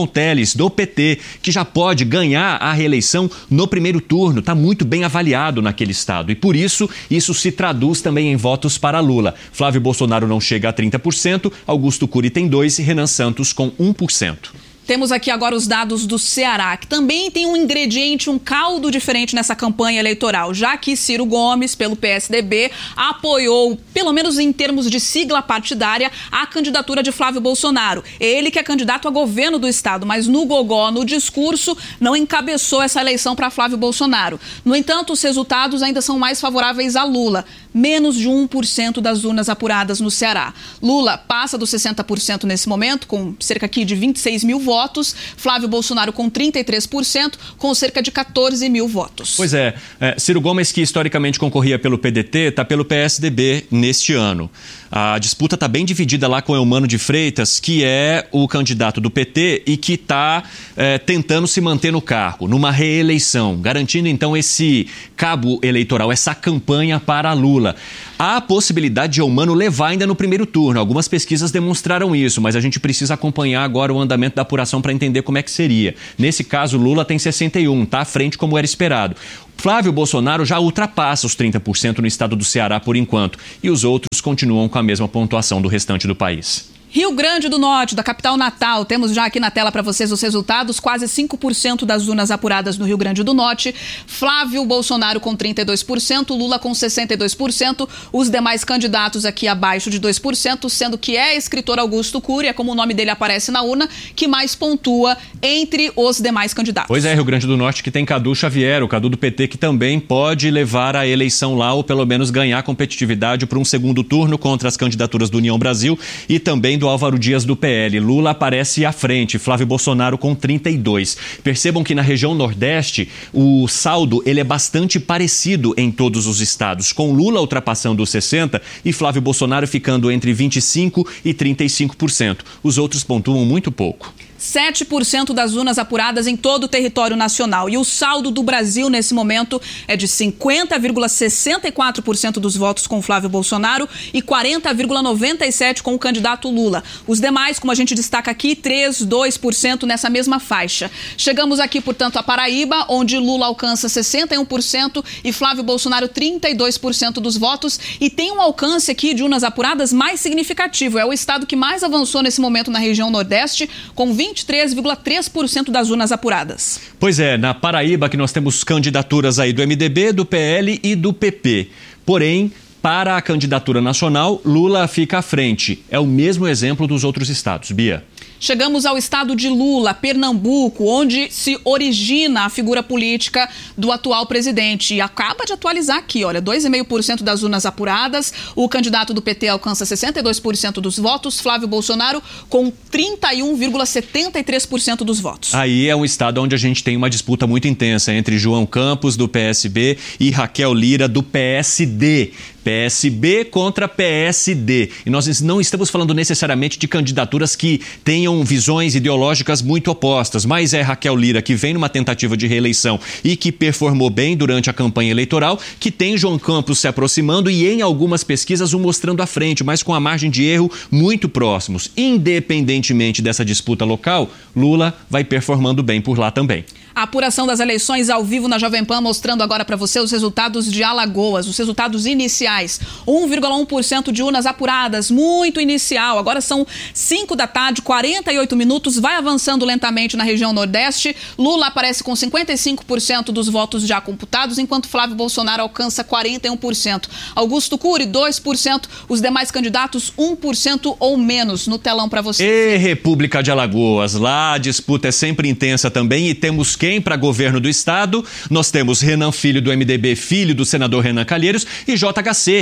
Teles, do P T, que já pode ganhar a reeleição no primeiro turno. Está muito bem avaliado naquele estado. E por isso, isso se traduz também em votos para Lula. Flávio Bolsonaro não chega a trinta por cento, Augusto Cury tem dois por cento e Renan Santos com um por cento.
Temos aqui agora os dados do Ceará, que também tem um ingrediente, um caldo diferente nessa campanha eleitoral, já que Ciro Gomes, pelo P S D B, apoiou, pelo menos em termos de sigla partidária, a candidatura de Flávio Bolsonaro. Ele que é candidato a governo do estado, mas no gogó, no discurso, não encabeçou essa eleição para Flávio Bolsonaro. No entanto, os resultados ainda são mais favoráveis a Lula. Menos de um por cento das urnas apuradas no Ceará. Lula passa dos sessenta por cento nesse momento, com cerca aqui de vinte e seis mil votos. Flávio Bolsonaro com trinta e três por cento, com cerca de quatorze mil votos.
Pois é, é Ciro Gomes, que historicamente concorria pelo P D T, está pelo P S D B neste ano. A disputa está bem dividida lá com Eumano de Freitas, que é o candidato do P T e que está é, tentando se manter no cargo, numa reeleição, garantindo então esse cabo eleitoral, essa campanha para Lula. Há a possibilidade de Eumano levar ainda no primeiro turno. Algumas pesquisas demonstraram isso, mas a gente precisa acompanhar agora o andamento da apuração para entender como é que seria. Nesse caso, Lula tem sessenta e um, está à frente como era esperado. Flávio Bolsonaro já ultrapassa os trinta por cento no estado do Ceará por enquanto, e os outros continuam com a mesma pontuação do restante do país.
Rio Grande do Norte, da capital Natal, temos já aqui na tela para vocês os resultados, quase cinco por cento das urnas apuradas no Rio Grande do Norte, Flávio Bolsonaro com trinta e dois por cento, Lula com sessenta e dois por cento, os demais candidatos aqui abaixo de dois por cento, sendo que é escritor Augusto Cury, é como o nome dele aparece na urna, que mais pontua entre os demais candidatos.
Pois é, Rio Grande do Norte que tem Cadu Xavier, o Cadu do P T, que também pode levar a eleição lá ou pelo menos ganhar competitividade para um segundo turno contra as candidaturas do União Brasil e também do Álvaro Dias do P L. Lula aparece à frente, Flávio Bolsonaro com trinta e dois. Percebam que na região Nordeste o saldo ele é bastante parecido em todos os estados, com Lula ultrapassando os sessenta e Flávio Bolsonaro ficando entre vinte e cinco e trinta e cinco por cento. Os outros pontuam muito pouco.
sete por cento das urnas apuradas em todo o território nacional. E o saldo do Brasil, nesse momento, é de cinquenta vírgula sessenta e quatro por cento dos votos com Flávio Bolsonaro e quarenta vírgula noventa e sete por cento com o candidato Lula. Os demais, como a gente destaca aqui, três vírgula dois por cento nessa mesma faixa. Chegamos aqui, portanto, a Paraíba, onde Lula alcança sessenta e um por cento e Flávio Bolsonaro trinta e dois por cento dos votos. E tem um alcance aqui de urnas apuradas mais significativo. É o estado que mais avançou nesse momento na região Nordeste, com vinte vinte e três vírgula três por cento das urnas apuradas.
Pois é, na Paraíba que nós temos candidaturas aí do M D B, do P L e do P P. Porém, para a candidatura nacional, Lula fica à frente. É o mesmo exemplo dos outros estados. Bia.
Chegamos ao estado de Lula, Pernambuco, onde se origina a figura política do atual presidente. E acaba de atualizar aqui, olha, dois vírgula cinco por cento das urnas apuradas. O candidato do P T alcança sessenta e dois por cento dos votos. Flávio Bolsonaro com trinta e um vírgula setenta e três por cento dos votos.
Aí é um estado onde a gente tem uma disputa muito intensa entre João Campos, do P S B, e Raquel Lira, do P S D. P S B contra P S D. E nós não estamos falando necessariamente de candidaturas que tenham visões ideológicas muito opostas, mas é Raquel Lira, que vem numa tentativa de reeleição e que performou bem durante a campanha eleitoral, que tem João Campos se aproximando e em algumas pesquisas o mostrando à frente, mas com a margem de erro muito próximos. Independentemente dessa disputa local, Lula vai performando bem por lá também.
A apuração das eleições ao vivo na Jovem Pan, mostrando agora para você os resultados de Alagoas, os resultados iniciais. um vírgula um por cento de urnas apuradas, muito inicial. Agora são cinco da tarde, quarenta e oito minutos, vai avançando lentamente na região Nordeste. Lula aparece com cinquenta e cinco por cento dos votos já computados, enquanto Flávio Bolsonaro alcança quarenta e um por cento. Augusto Cury, dois por cento. Os demais candidatos, um por cento ou menos. No telão para você.
E República de Alagoas, lá a disputa é sempre intensa também e temos quem para governo do estado? Nós temos Renan Filho do M D B, filho do senador Renan Calheiros, e J H C,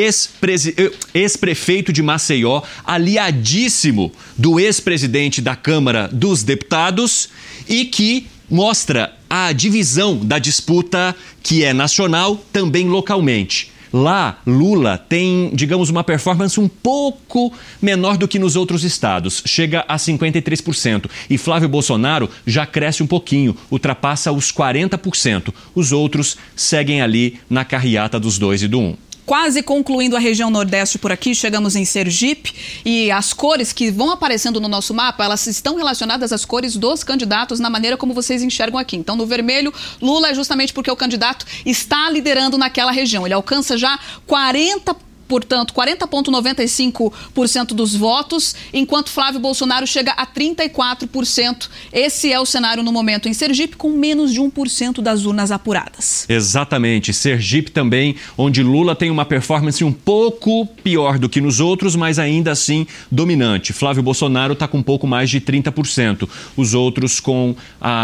ex-prefeito de Maceió, aliadíssimo do ex-presidente da Câmara dos Deputados e que mostra a divisão da disputa que é nacional também localmente. Lá, Lula tem, digamos, uma performance um pouco menor do que nos outros estados. Chega a cinquenta e três por cento. E Flávio Bolsonaro já cresce um pouquinho, ultrapassa os quarenta por cento. Os outros seguem ali na carreata dos dois e do um.
Quase concluindo a região Nordeste por aqui, chegamos em Sergipe e as cores que vão aparecendo no nosso mapa, elas estão relacionadas às cores dos candidatos na maneira como vocês enxergam aqui. Então, no vermelho, Lula é justamente porque o candidato está liderando naquela região. Ele alcança já quarenta por cento. Portanto, quarenta vírgula noventa e cinco por cento dos votos, enquanto Flávio Bolsonaro chega a trinta e quatro por cento. Esse é o cenário no momento em Sergipe, com menos de um por cento das urnas apuradas.
Exatamente. Sergipe também, onde Lula tem uma performance um pouco pior do que nos outros, mas ainda assim dominante. Flávio Bolsonaro está com um pouco mais de trinta por cento. Os outros com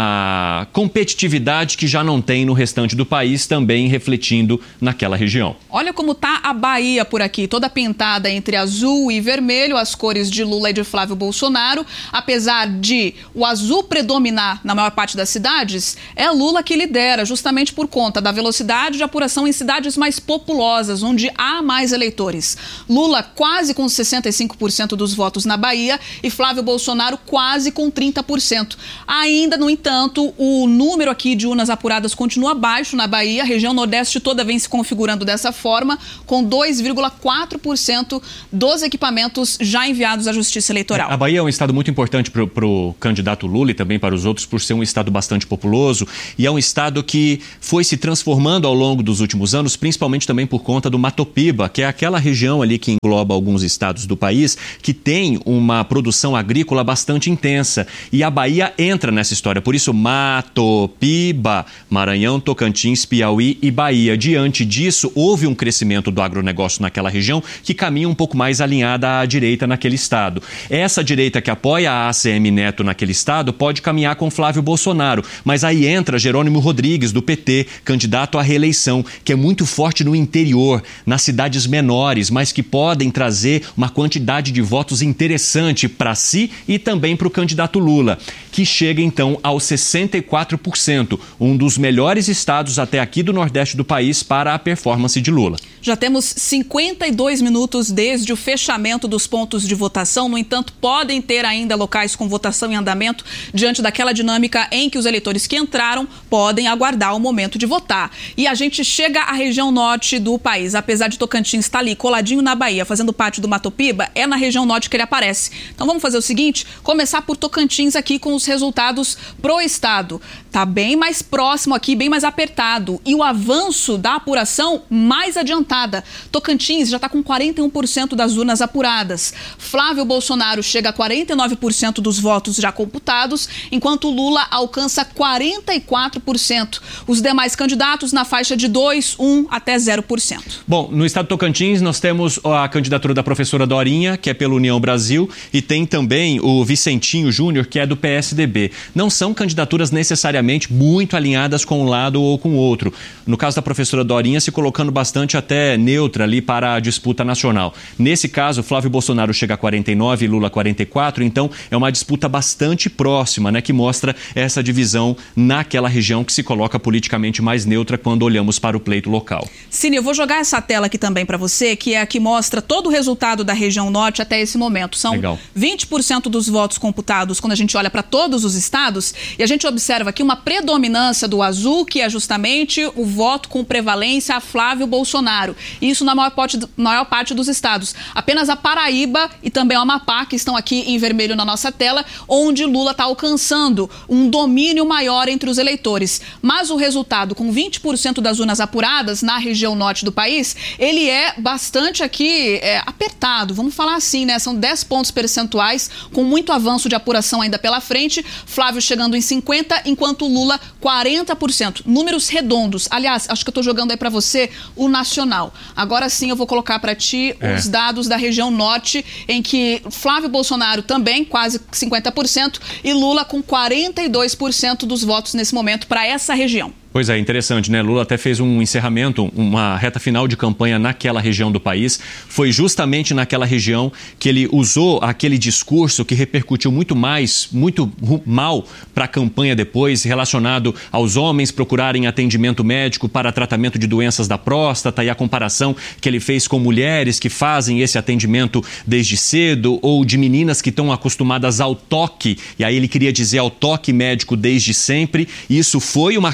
a competitividade que já não tem no restante do país, também refletindo naquela região.
Olha como está a Bahia por aqui, toda pintada entre azul e vermelho, as cores de Lula e de Flávio Bolsonaro. Apesar de o azul predominar na maior parte das cidades, é Lula que lidera, justamente por conta da velocidade de apuração em cidades mais populosas, onde há mais eleitores. Lula quase com sessenta e cinco por cento dos votos na Bahia e Flávio Bolsonaro quase com trinta por cento. Ainda, no entanto, o número aqui de urnas apuradas continua baixo na Bahia. A região Nordeste toda vem se configurando dessa forma, com dois vírgula quatro por cento dos equipamentos já enviados à Justiça Eleitoral.
A Bahia é um estado muito importante para o candidato Lula e também para os outros, por ser um estado bastante populoso, e é um estado que foi se transformando ao longo dos últimos anos, principalmente também por conta do Matopiba, que é aquela região ali que engloba alguns estados do país, que tem uma produção agrícola bastante intensa. E a Bahia entra nessa história. Por isso, Matopiba, Maranhão, Tocantins, Piauí e Bahia. Diante disso, houve um crescimento do agronegócio naquela região, que caminha um pouco mais alinhada à direita naquele estado. Essa direita que apoia a A C M Neto naquele estado pode caminhar com Flávio Bolsonaro, mas aí entra Jerônimo Rodrigues, do P T, candidato à reeleição, que é muito forte no interior, nas cidades menores, mas que podem trazer uma quantidade de votos interessante para si e também para o candidato Lula, que chega então aos sessenta e quatro por cento, um dos melhores estados até aqui do Nordeste do país para a performance de Lula.
Já temos cinquenta e dois minutos desde o fechamento dos pontos de votação. No entanto, podem ter ainda locais com votação em andamento diante daquela dinâmica em que os eleitores que entraram podem aguardar o momento de votar. E a gente chega à região norte do país. Apesar de Tocantins estar ali coladinho na Bahia, fazendo parte do Matopiba, é na região norte que ele aparece. Então vamos fazer o seguinte, começar por Tocantins aqui com os resultados pro estado. Tá bem mais próximo aqui, bem mais apertado. E o avanço da apuração mais adiantado. Tocantins já está com quarenta e um por cento das urnas apuradas. Flávio Bolsonaro chega a quarenta e nove por cento dos votos já computados, enquanto Lula alcança quarenta e quatro por cento. Os demais candidatos na faixa de dois, um até zero por cento.
Bom, no estado de Tocantins nós temos a candidatura da professora Dorinha, que é pela União Brasil, e tem também o Vicentinho Júnior, que é do P S D B. Não são candidaturas necessariamente muito alinhadas com um lado ou com o outro. No caso da professora Dorinha, se colocando bastante até neutra ali para a disputa nacional. Nesse caso, Flávio Bolsonaro chega a quarenta e nove e Lula a quarenta e quatro, então é uma disputa bastante próxima, né, que mostra essa divisão naquela região que se coloca politicamente mais neutra quando olhamos para o pleito local.
Cine, eu vou jogar essa tela aqui também para você, que é a que mostra todo o resultado da região norte até esse momento. São Legal. vinte por cento dos votos computados quando a gente olha para todos os estados, e a gente observa aqui uma predominância do azul, que é justamente o voto com prevalência a Flávio Bolsonaro. Isso na maior parte, maior parte dos estados. Apenas a Paraíba e também o Amapá, que estão aqui em vermelho na nossa tela, onde Lula está alcançando um domínio maior entre os eleitores. Mas o resultado, com vinte por cento das urnas apuradas na região norte do país, ele é bastante aqui é, apertado, vamos falar assim, né? São dez pontos percentuais, com muito avanço de apuração ainda pela frente. Flávio chegando em cinquenta por cento, enquanto Lula quarenta por cento. Números redondos. Aliás, acho que eu estou jogando aí para você o nacional. Agora sim eu vou colocar para ti é. os dados da região norte, em que Flávio Bolsonaro também quase cinquenta por cento e Lula com quarenta e dois por cento dos votos nesse momento para essa região.
Pois é, interessante, né? Lula até fez um encerramento, uma reta final de campanha naquela região do país. Foi justamente naquela região que ele usou aquele discurso que repercutiu muito mais, muito mal para a campanha depois, relacionado aos homens procurarem atendimento médico para tratamento de doenças da próstata, e a comparação que ele fez com mulheres que fazem esse atendimento desde cedo, ou de meninas que estão acostumadas ao toque, e aí ele queria dizer ao toque médico desde sempre. Isso foi uma crise que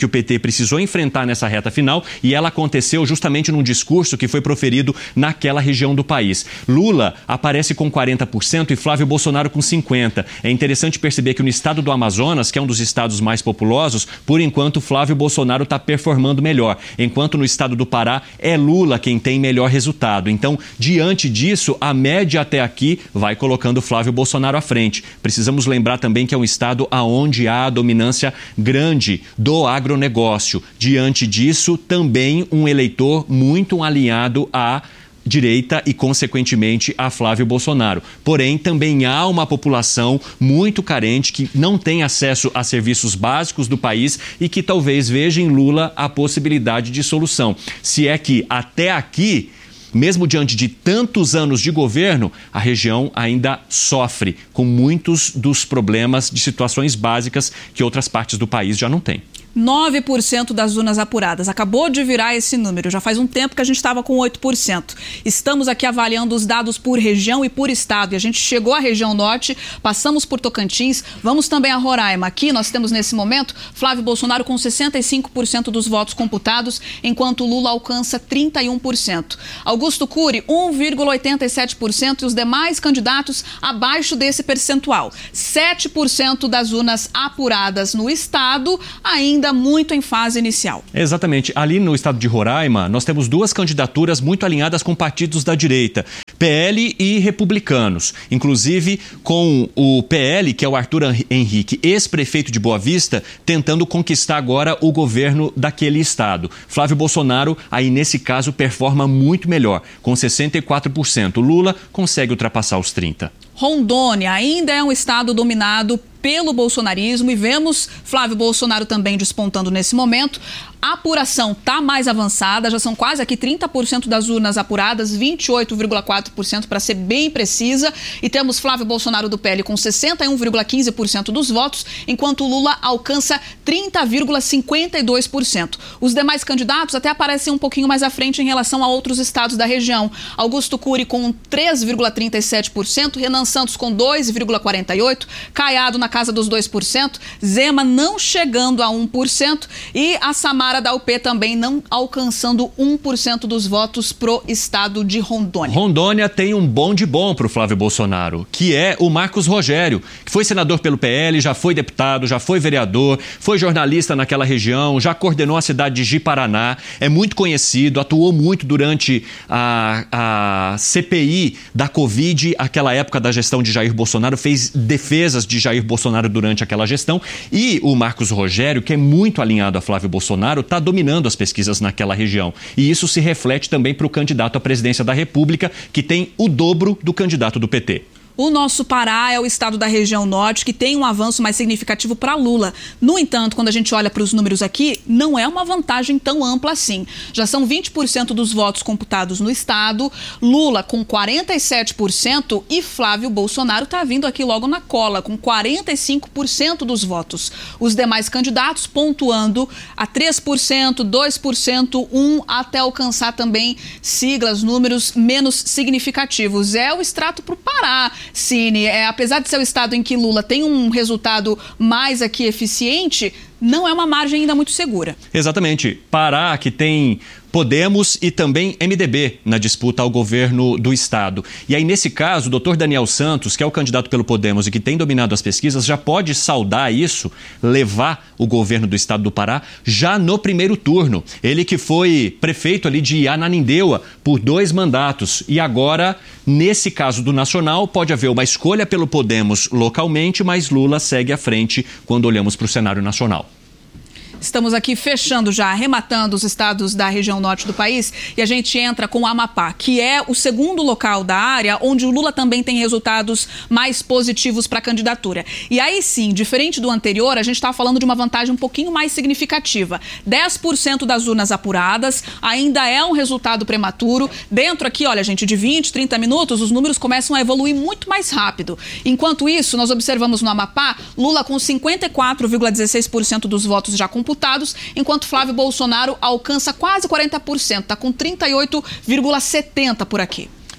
que o P T precisou enfrentar nessa reta final, e ela aconteceu justamente num discurso que foi proferido naquela região do país. Lula aparece com quarenta por cento e Flávio Bolsonaro com cinquenta por cento. É interessante perceber que no estado do Amazonas, que é um dos estados mais populosos, por enquanto Flávio Bolsonaro está performando melhor, enquanto no estado do Pará é Lula quem tem melhor resultado. Então, diante disso, a média até aqui vai colocando Flávio Bolsonaro à frente. Precisamos lembrar também que é um estado onde há a dominância grande do agronegócio. Diante disso, também um eleitor muito alinhado à direita e, consequentemente, a Flávio Bolsonaro. Porém, também há uma população muito carente que não tem acesso a serviços básicos do país e que talvez veja em Lula a possibilidade de solução. Se é que até aqui, mesmo diante de tantos anos de governo, a região ainda sofre com muitos dos problemas de situações básicas que outras partes do país já não têm.
nove por cento das urnas apuradas. Acabou de virar esse número. Já faz um tempo que a gente estava com oito por cento. Estamos aqui avaliando os dados por região e por estado. E a gente chegou à região norte, passamos por Tocantins, vamos também a Roraima. Aqui nós temos nesse momento Flávio Bolsonaro com sessenta e cinco por cento dos votos computados, enquanto Lula alcança trinta e um por cento. Augusto Cury, um vírgula oitenta e sete por cento e os demais candidatos abaixo desse percentual. sete por cento das urnas apuradas no estado ainda muito em fase inicial.
Exatamente. Ali no estado de Roraima, nós temos duas candidaturas muito alinhadas com partidos da direita, P L e republicanos. Inclusive com o P L, que é o Arthur Henrique, ex-prefeito de Boa Vista, tentando conquistar agora o governo daquele estado. Flávio Bolsonaro, aí nesse caso, performa muito melhor, com sessenta e quatro por cento. Lula consegue ultrapassar os trinta por cento.
Rondônia ainda é um estado dominado pelo bolsonarismo e vemos Flávio Bolsonaro também despontando nesse momento. A apuração está mais avançada, já são quase aqui trinta por cento das urnas apuradas, vinte e oito vírgula quatro por cento para ser bem precisa. E temos Flávio Bolsonaro do P L com sessenta e um vírgula quinze por cento dos votos, enquanto Lula alcança trinta vírgula cinquenta e dois por cento. Os demais candidatos até aparecem um pouquinho mais à frente em relação a outros estados da região. Augusto Cury com três vírgula trinta e sete por cento, Renan Santos com dois vírgula quarenta e oito por cento, Caiado na casa dos dois por cento, Zema não chegando a um por cento e a Samara da U P também não alcançando um por cento dos votos pro estado de Rondônia.
Rondônia tem um bom de bom pro Flávio Bolsonaro, que é o Marcos Rogério, que foi senador pelo P L, já foi deputado, já foi vereador, foi jornalista naquela região, já coordenou a cidade de Ji-Paraná, é muito conhecido, atuou muito durante a, a C P I da Covid, aquela época da gestão de Jair Bolsonaro, fez defesas de Jair Bolsonaro durante aquela gestão, e o Marcos Rogério, que é muito alinhado a Flávio Bolsonaro, está dominando as pesquisas naquela região. E isso se reflete também para o candidato à presidência da República, que tem o dobro do candidato do P T.
O nosso Pará é o estado da região norte que tem um avanço mais significativo para Lula. No entanto, quando a gente olha para os números aqui, não é uma vantagem tão ampla assim. Já são vinte por cento dos votos computados no estado, Lula com quarenta e sete por cento e Flávio Bolsonaro está vindo aqui logo na cola, com quarenta e cinco por cento dos votos. Os demais candidatos pontuando a três por cento, dois por cento, um por cento, até alcançar também siglas, números menos significativos. É o extrato para o Pará. Cine, é, apesar de ser o estado em que Lula tem um resultado mais aqui eficiente, não é uma margem ainda muito segura.
Exatamente. Pará, que tem Podemos e também M D B na disputa ao governo do estado. E aí, nesse caso, o doutor Daniel Santos, que é o candidato pelo Podemos e que tem dominado as pesquisas, já pode saudar isso, levar o governo do estado do Pará já no primeiro turno. Ele que foi prefeito ali de Ananindeua por dois mandatos. E agora, nesse caso do Nacional, pode haver uma escolha pelo Podemos localmente, mas Lula segue à frente quando olhamos para o cenário nacional.
Estamos aqui fechando já, arrematando os estados da região norte do país e a gente entra com o Amapá, que é o segundo local da área onde o Lula também tem resultados mais positivos para a candidatura. E aí sim, diferente do anterior, a gente está falando de uma vantagem um pouquinho mais significativa. dez por cento das urnas apuradas, ainda é um resultado prematuro. Dentro aqui, olha gente, de vinte, trinta minutos, os números começam a evoluir muito mais rápido. Enquanto isso, nós observamos no Amapá, Lula com cinquenta e quatro vírgula dezesseis por cento dos votos já computados, enquanto Flávio Bolsonaro alcança quase quarenta por cento, está com trinta e oito vírgula setenta por cento por aqui.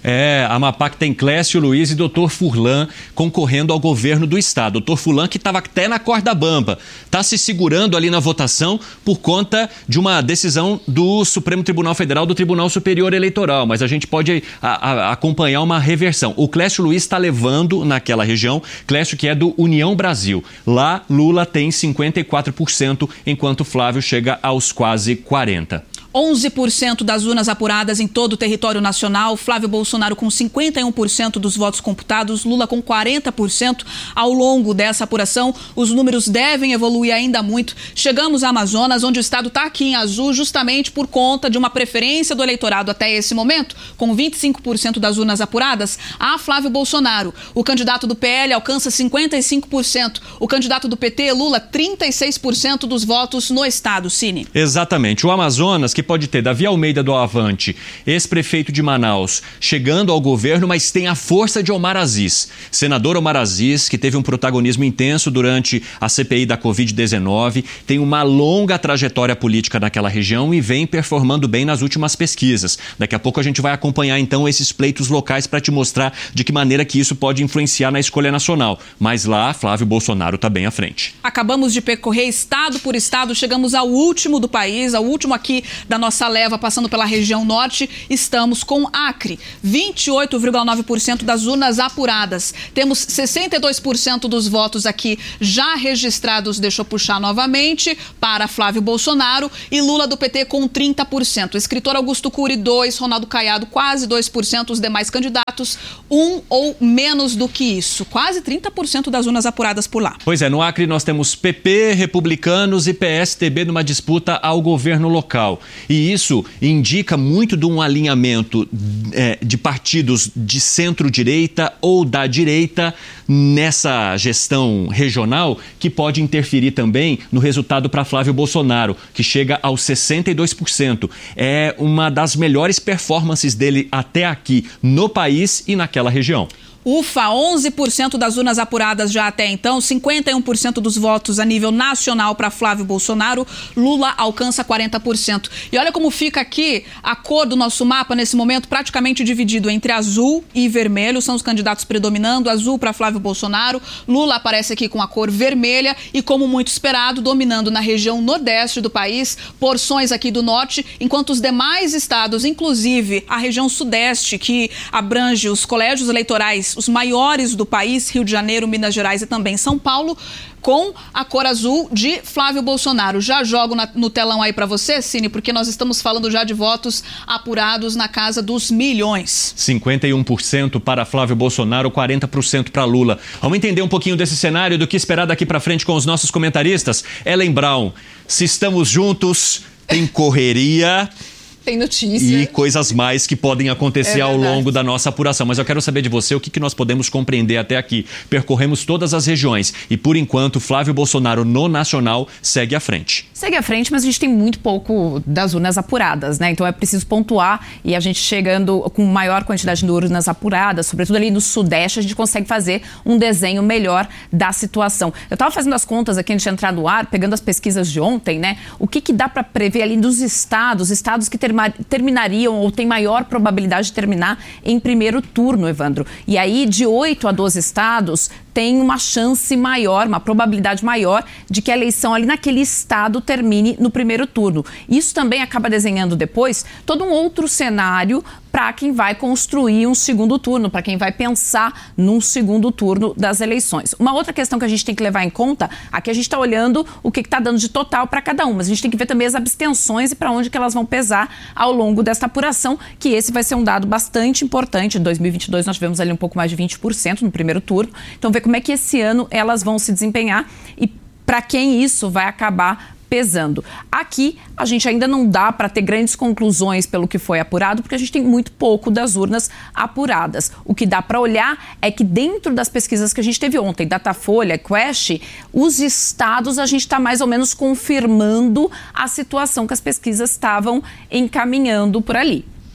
É, a Amapá que tem Clécio Luiz e doutor Furlan concorrendo ao governo do estado. doutor Furlan que estava até na corda bamba, está se segurando ali na votação por conta de uma decisão do Supremo Tribunal Federal, do Tribunal Superior Eleitoral, mas a gente pode a, a, acompanhar uma reversão. O Clécio Luiz está levando naquela região, Clécio que é do União Brasil. Lá, Lula tem cinquenta e quatro por cento, enquanto Flávio chega aos quase quarenta por cento.
onze por cento das urnas apuradas em todo o território nacional, Flávio Bolsonaro com cinquenta e um por cento dos votos computados, Lula com quarenta por cento. Ao longo dessa apuração, os números devem evoluir ainda muito. Chegamos ao Amazonas, onde o estado está aqui em azul, justamente por conta de uma preferência do eleitorado até esse momento, com vinte e cinco por cento das urnas apuradas, a Flávio Bolsonaro. O candidato do P L alcança cinquenta e cinco por cento. O candidato do P T, Lula, trinta e seis por cento dos votos no estado. Cine.
Exatamente. O Amazonas, que pode ter Davi Almeida do Avante, ex-prefeito de Manaus, chegando ao governo, mas tem a força de Omar Aziz. Senador Omar Aziz, que teve um protagonismo intenso durante a C P I da covid dezenove, tem uma longa trajetória política naquela região e vem performando bem nas últimas pesquisas. Daqui a pouco a gente vai acompanhar então esses pleitos locais para te mostrar de que maneira que isso pode influenciar na escolha nacional. Mas lá, Flávio Bolsonaro está bem à frente.
Acabamos de percorrer estado por estado, chegamos ao último do país, ao último aqui da nossa leva, passando pela região norte. Estamos com Acre, vinte e oito vírgula nove por cento das urnas apuradas. Temos sessenta e dois por cento dos votos aqui já registrados, deixa eu puxar novamente, para Flávio Bolsonaro, e Lula do P T com trinta por cento. Escritor Augusto Cury, dois, Ronaldo Caiado, quase dois por cento, os demais candidatos, um ou menos do que isso. Quase trinta por cento das urnas apuradas por lá.
Pois é, no Acre nós temos P P, Republicanos e P S D B numa disputa ao governo local. E isso indica muito de um alinhamento é, de partidos de centro-direita ou da direita nessa gestão regional, que pode interferir também no resultado para Flávio Bolsonaro, que chega aos sessenta e dois por cento. É uma das melhores performances dele até aqui no país e naquela região.
Ufa, onze por cento das urnas apuradas já até então, cinquenta e um por cento dos votos a nível nacional para Flávio Bolsonaro, Lula alcança quarenta por cento. E olha como fica aqui a cor do nosso mapa nesse momento, praticamente dividido entre azul e vermelho, são os candidatos predominando, azul para Flávio Bolsonaro, Lula aparece aqui com a cor vermelha e, como muito esperado, dominando na região nordeste do país, porções aqui do norte, enquanto os demais estados, inclusive a região sudeste, que abrange os colégios eleitorais, os maiores do país, Rio de Janeiro, Minas Gerais e também São Paulo, com a cor azul de Flávio Bolsonaro. Já jogo na, no telão aí para você, Cine, porque nós estamos falando já de votos apurados na casa dos milhões.
cinquenta e um por cento para Flávio Bolsonaro, quarenta por cento para Lula. Vamos entender um pouquinho desse cenário, do que esperar daqui para frente com os nossos comentaristas. Ellen Brown, se estamos juntos, tem correria...
Tem notícia.
E coisas mais que podem acontecer é ao longo da nossa apuração. Mas eu quero saber de você o que, que nós podemos compreender até aqui. Percorremos todas as regiões e, por enquanto, Flávio Bolsonaro no nacional segue à frente.
Segue à frente, mas a gente tem muito pouco das urnas apuradas, né? Então é preciso pontuar, e a gente chegando com maior quantidade de urnas apuradas, sobretudo ali no Sudeste, a gente consegue fazer um desenho melhor da situação. Eu estava fazendo as contas aqui antes de entrar no ar, pegando as pesquisas de ontem, né? O que, que dá para prever ali dos estados, estados que ter terminariam ou tem maior probabilidade de terminar em primeiro turno, Evandro. E aí, de oito a doze estados, tem uma chance maior, uma probabilidade maior de que a eleição ali naquele estado termine no primeiro turno. Isso também acaba desenhando depois todo um outro cenário para quem vai construir um segundo turno, para quem vai pensar num segundo turno das eleições. Uma outra questão que a gente tem que levar em conta, aqui a gente está olhando o que está dando de total para cada um, mas a gente tem que ver também as abstenções e para onde que elas vão pesar ao longo desta apuração, que esse vai ser um dado bastante importante. Em dois mil e vinte e dois nós tivemos ali um pouco mais de vinte por cento no primeiro turno, então ver como é que esse ano elas vão se desempenhar e para quem isso vai acabar pesando. Aqui, a gente ainda não dá para ter grandes conclusões pelo que foi apurado, porque a gente tem muito pouco das urnas apuradas. O que dá para olhar é que dentro das pesquisas que a gente teve ontem, Datafolha, Quest, os estados a gente está mais ou menos confirmando a situação que as pesquisas estavam encaminhando por ali.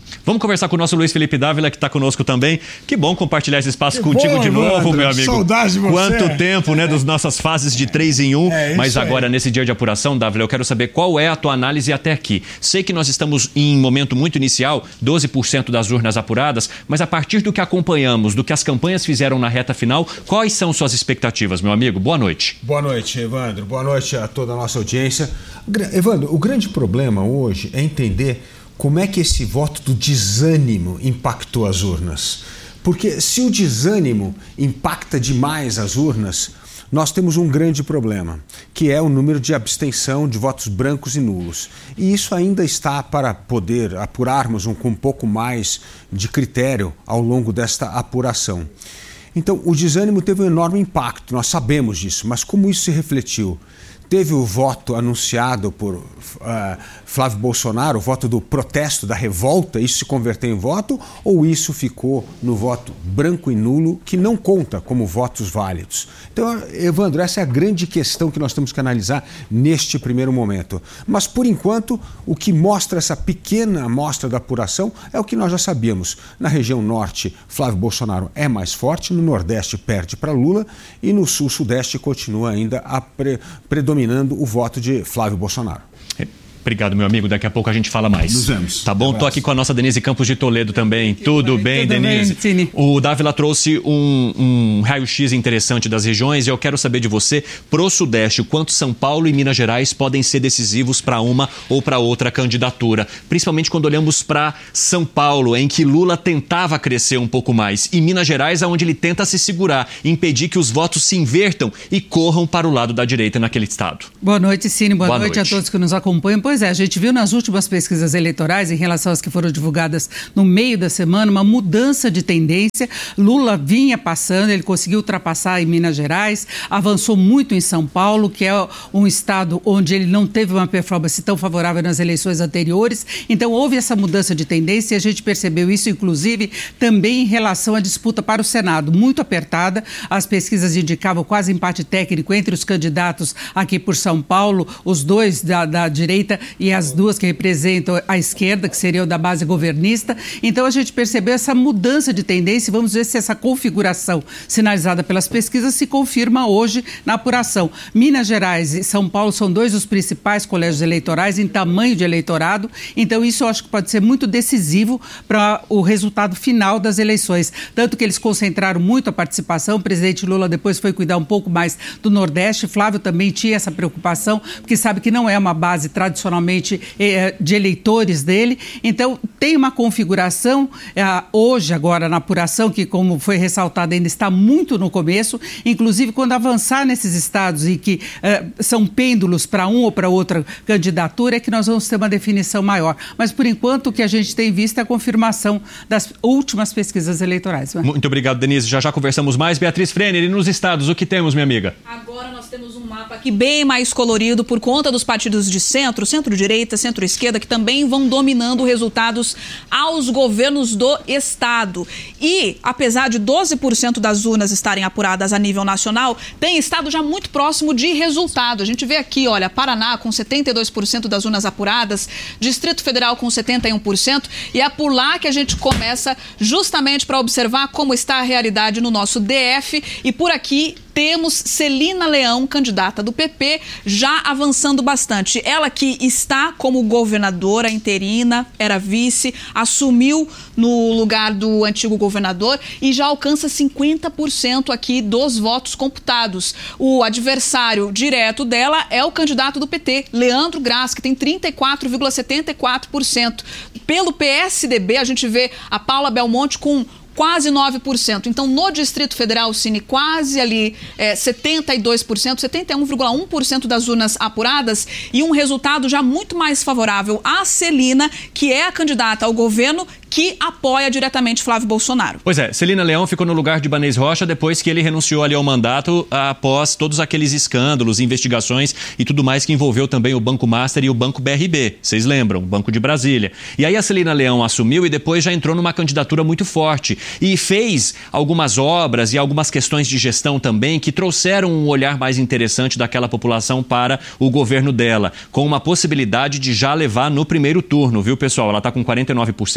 Vamos conversar com o nosso Luiz Felipe Dávila, que está conosco também. Que bom compartilhar esse espaço que contigo bom, de novo, Evandro, meu amigo.
Saudade de você.
Quanto tempo, né, das nossas fases de três em um. É, Mas agora, aí. nesse dia de apuração, Dávila, eu quero saber qual é a tua análise até aqui. Sei que nós estamos em momento muito inicial, doze por cento das urnas apuradas, mas a partir do que acompanhamos, do que as campanhas fizeram na reta final, quais são suas expectativas, meu amigo? Boa noite.
Boa noite, Evandro. Boa noite a toda a nossa audiência. Evandro, o grande problema hoje é entender como é que esse voto do desânimo impactou as urnas. Porque se o desânimo impacta demais as urnas, nós temos um grande problema, que é o número de abstenção de votos brancos e nulos. E isso ainda está para poder apurarmos um, com um pouco mais de critério ao longo desta apuração. Então, o desânimo teve um enorme impacto, nós sabemos disso, mas como isso se refletiu? Teve o voto anunciado por uh, Flávio Bolsonaro, o voto do protesto, da revolta, isso se converteu em voto, ou isso ficou no voto branco e nulo, que não conta como votos válidos? Então, Evandro, essa é a grande questão que nós temos que analisar neste primeiro momento. Mas, por enquanto, o que mostra essa pequena amostra da apuração é o que nós já sabíamos. Na região norte, Flávio Bolsonaro é mais forte, no nordeste perde para Lula e no sul-sudeste continua ainda a pre- predominância o voto de Flávio Bolsonaro.
Obrigado, meu amigo. Daqui a pouco a gente fala mais.
Nos vemos.
Tá bom? Tô aqui com a nossa Denise Campos de Toledo também. Tudo bem,
Tudo
Denise?
Bem, Cine.
O Dávila trouxe um, um raio-x interessante das regiões e eu quero saber de você, pro Sudeste, o quanto São Paulo e Minas Gerais podem ser decisivos para uma ou para outra candidatura. Principalmente quando olhamos para São Paulo, em que Lula tentava crescer um pouco mais, e Minas Gerais, onde ele tenta se segurar, impedir que os votos se invertam e corram para o lado da direita naquele estado.
Boa noite, Cine. Boa, Boa noite, noite a todos que nos acompanham. Pois é, a gente viu nas últimas pesquisas eleitorais, em relação às que foram divulgadas no meio da semana, uma mudança de tendência. Lula vinha passando, ele conseguiu ultrapassar em Minas Gerais, avançou muito em São Paulo, que é um estado onde ele não teve uma performance tão favorável nas eleições anteriores. Então, houve essa mudança de tendência e a gente percebeu isso, inclusive, também em relação à disputa para o Senado, muito apertada. As pesquisas indicavam quase empate técnico entre os candidatos aqui por São Paulo, os dois da, da direita e as duas que representam a esquerda, que seriam da base governista. Então, a gente percebeu essa mudança de tendência e vamos ver se essa configuração sinalizada pelas pesquisas se confirma hoje na apuração. Minas Gerais e São Paulo são dois dos principais colégios eleitorais em tamanho de eleitorado, então isso eu acho que pode ser muito decisivo para o resultado final das eleições. Tanto que eles concentraram muito a participação, o presidente Lula depois foi cuidar um pouco mais do Nordeste, Flávio também tinha essa preocupação, porque sabe que não é uma base tradicionalmente de eleitores dele, então tem uma configuração hoje agora na apuração que, como foi ressaltado, ainda está muito no começo, inclusive quando avançar nesses estados e que uh, são pêndulos para um ou para outra candidatura é que nós vamos ter uma definição maior, mas por enquanto o que a gente tem visto é a confirmação das últimas pesquisas eleitorais.
Muito obrigado, Denise, já já conversamos mais. Beatriz Frenner, e nos estados, o que temos, minha amiga?
Agora nós temos um mapa aqui bem mais colorido por conta dos partidos de centro, centro-direita, centro-esquerda, que também vão dominando resultados aos governos do estado. E, apesar de doze por cento das urnas estarem apuradas a nível nacional, tem estado já muito próximo de resultado. A gente vê aqui, olha, Paraná com setenta e dois por cento das urnas apuradas, Distrito Federal com setenta e um por cento, e é por lá que a gente começa justamente para observar como está a realidade no nosso D F, e por aqui temos Celina Leão, candidata do P P, já avançando bastante. Ela que está como governadora interina, era vice, assumiu no lugar do antigo governador e já alcança cinquenta por cento aqui dos votos computados. O adversário direto dela é o candidato do P T, Leandro Graz, que tem trinta e quatro vírgula setenta e quatro por cento. Pelo P S D B, a gente vê a Paula Belmonte com quase nove por cento. Então, no Distrito Federal, Cine, quase ali é, setenta e dois por cento, setenta e um vírgula um por cento das urnas apuradas e um resultado já muito mais favorável à Celina, que é a candidata ao governo que apoia diretamente Flávio Bolsonaro.
Pois é, Celina Leão ficou no lugar de Ibanez Rocha depois que ele renunciou ali ao mandato após todos aqueles escândalos, investigações e tudo mais que envolveu também o Banco Master e o Banco B R B. Vocês lembram? Banco de Brasília. E aí a Celina Leão assumiu e depois já entrou numa candidatura muito forte e fez algumas obras e algumas questões de gestão também que trouxeram um olhar mais interessante daquela população para o governo dela, com uma possibilidade de já levar no primeiro turno, viu, pessoal? Ela está com quarenta e nove por cento até agora.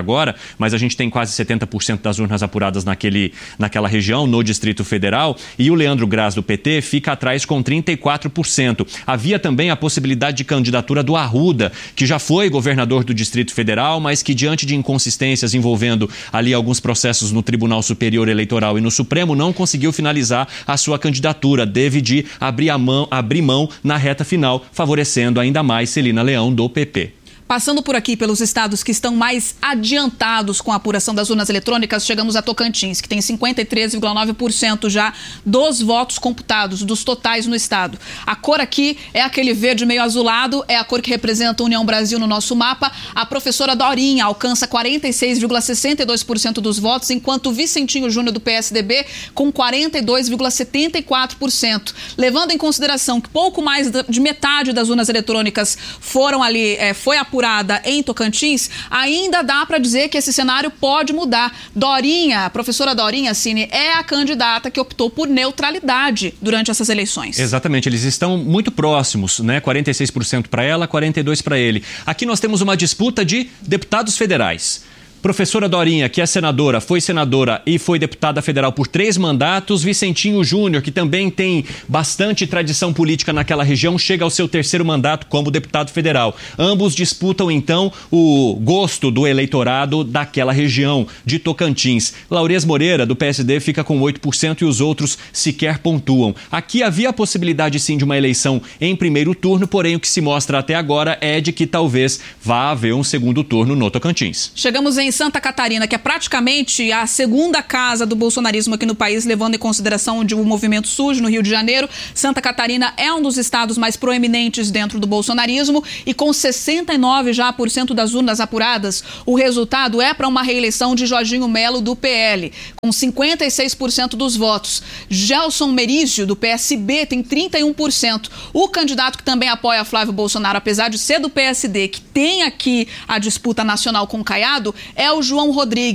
agora, mas a gente tem quase setenta por cento das urnas apuradas naquele, naquela região, no Distrito Federal, e o Leandro Graz, do P T, fica atrás com trinta e quatro por cento. Havia também a possibilidade de candidatura do Arruda, que já foi governador do Distrito Federal, mas que, diante de inconsistências envolvendo ali alguns processos no Tribunal Superior Eleitoral e no Supremo, não conseguiu finalizar a sua candidatura. Deve de abrir, a mão, abrir mão na reta final, favorecendo ainda mais Celina Leão, do P P.
Passando por aqui pelos estados que estão mais adiantados com a apuração das urnas eletrônicas, chegamos a Tocantins, que tem cinquenta e três vírgula nove por cento já dos votos computados, dos totais no estado. A cor aqui é aquele verde meio azulado, é a cor que representa a União Brasil no nosso mapa. A professora Dorinha alcança quarenta e seis vírgula sessenta e dois por cento dos votos, enquanto o Vicentinho Júnior do P S D B com quarenta e dois vírgula setenta e quatro por cento. Levando em consideração que pouco mais de metade das urnas eletrônicas foram ali, é, foi apurada em Tocantins, ainda dá para dizer que esse cenário pode mudar. Dorinha, a professora Dorinha, Cine, é a candidata que optou por neutralidade durante essas eleições.
Exatamente, eles estão muito próximos, né? quarenta e seis por cento para ela, quarenta e dois por cento para ele. Aqui nós temos uma disputa de deputados federais. Professora Dorinha, que é senadora, foi senadora e foi deputada federal por três mandatos. Vicentinho Júnior, que também tem bastante tradição política naquela região, chega ao seu terceiro mandato como deputado federal. Ambos disputam, então, o gosto do eleitorado daquela região de Tocantins. Laurez Moreira, do P S D, fica com oito por cento e os outros sequer pontuam. Aqui havia a possibilidade, sim, de uma eleição em primeiro turno, porém o que se mostra até agora é de que talvez vá haver um segundo turno no Tocantins.
Chegamos em Santa Catarina, que é praticamente a segunda casa do bolsonarismo aqui no país, levando em consideração o movimento sujo no Rio de Janeiro. Santa Catarina é um dos estados mais proeminentes dentro do bolsonarismo e com sessenta e nove já por cento das urnas apuradas, o resultado é para uma reeleição de Jorginho Melo do P L, com cinquenta e seis por cento dos votos. Gelson Merizio, do P S B, tem trinta e um por cento. O candidato que também apoia Flávio Bolsonaro, apesar de ser do P S D, que tem aqui a disputa nacional com o Caiado, é o João Rodrigues.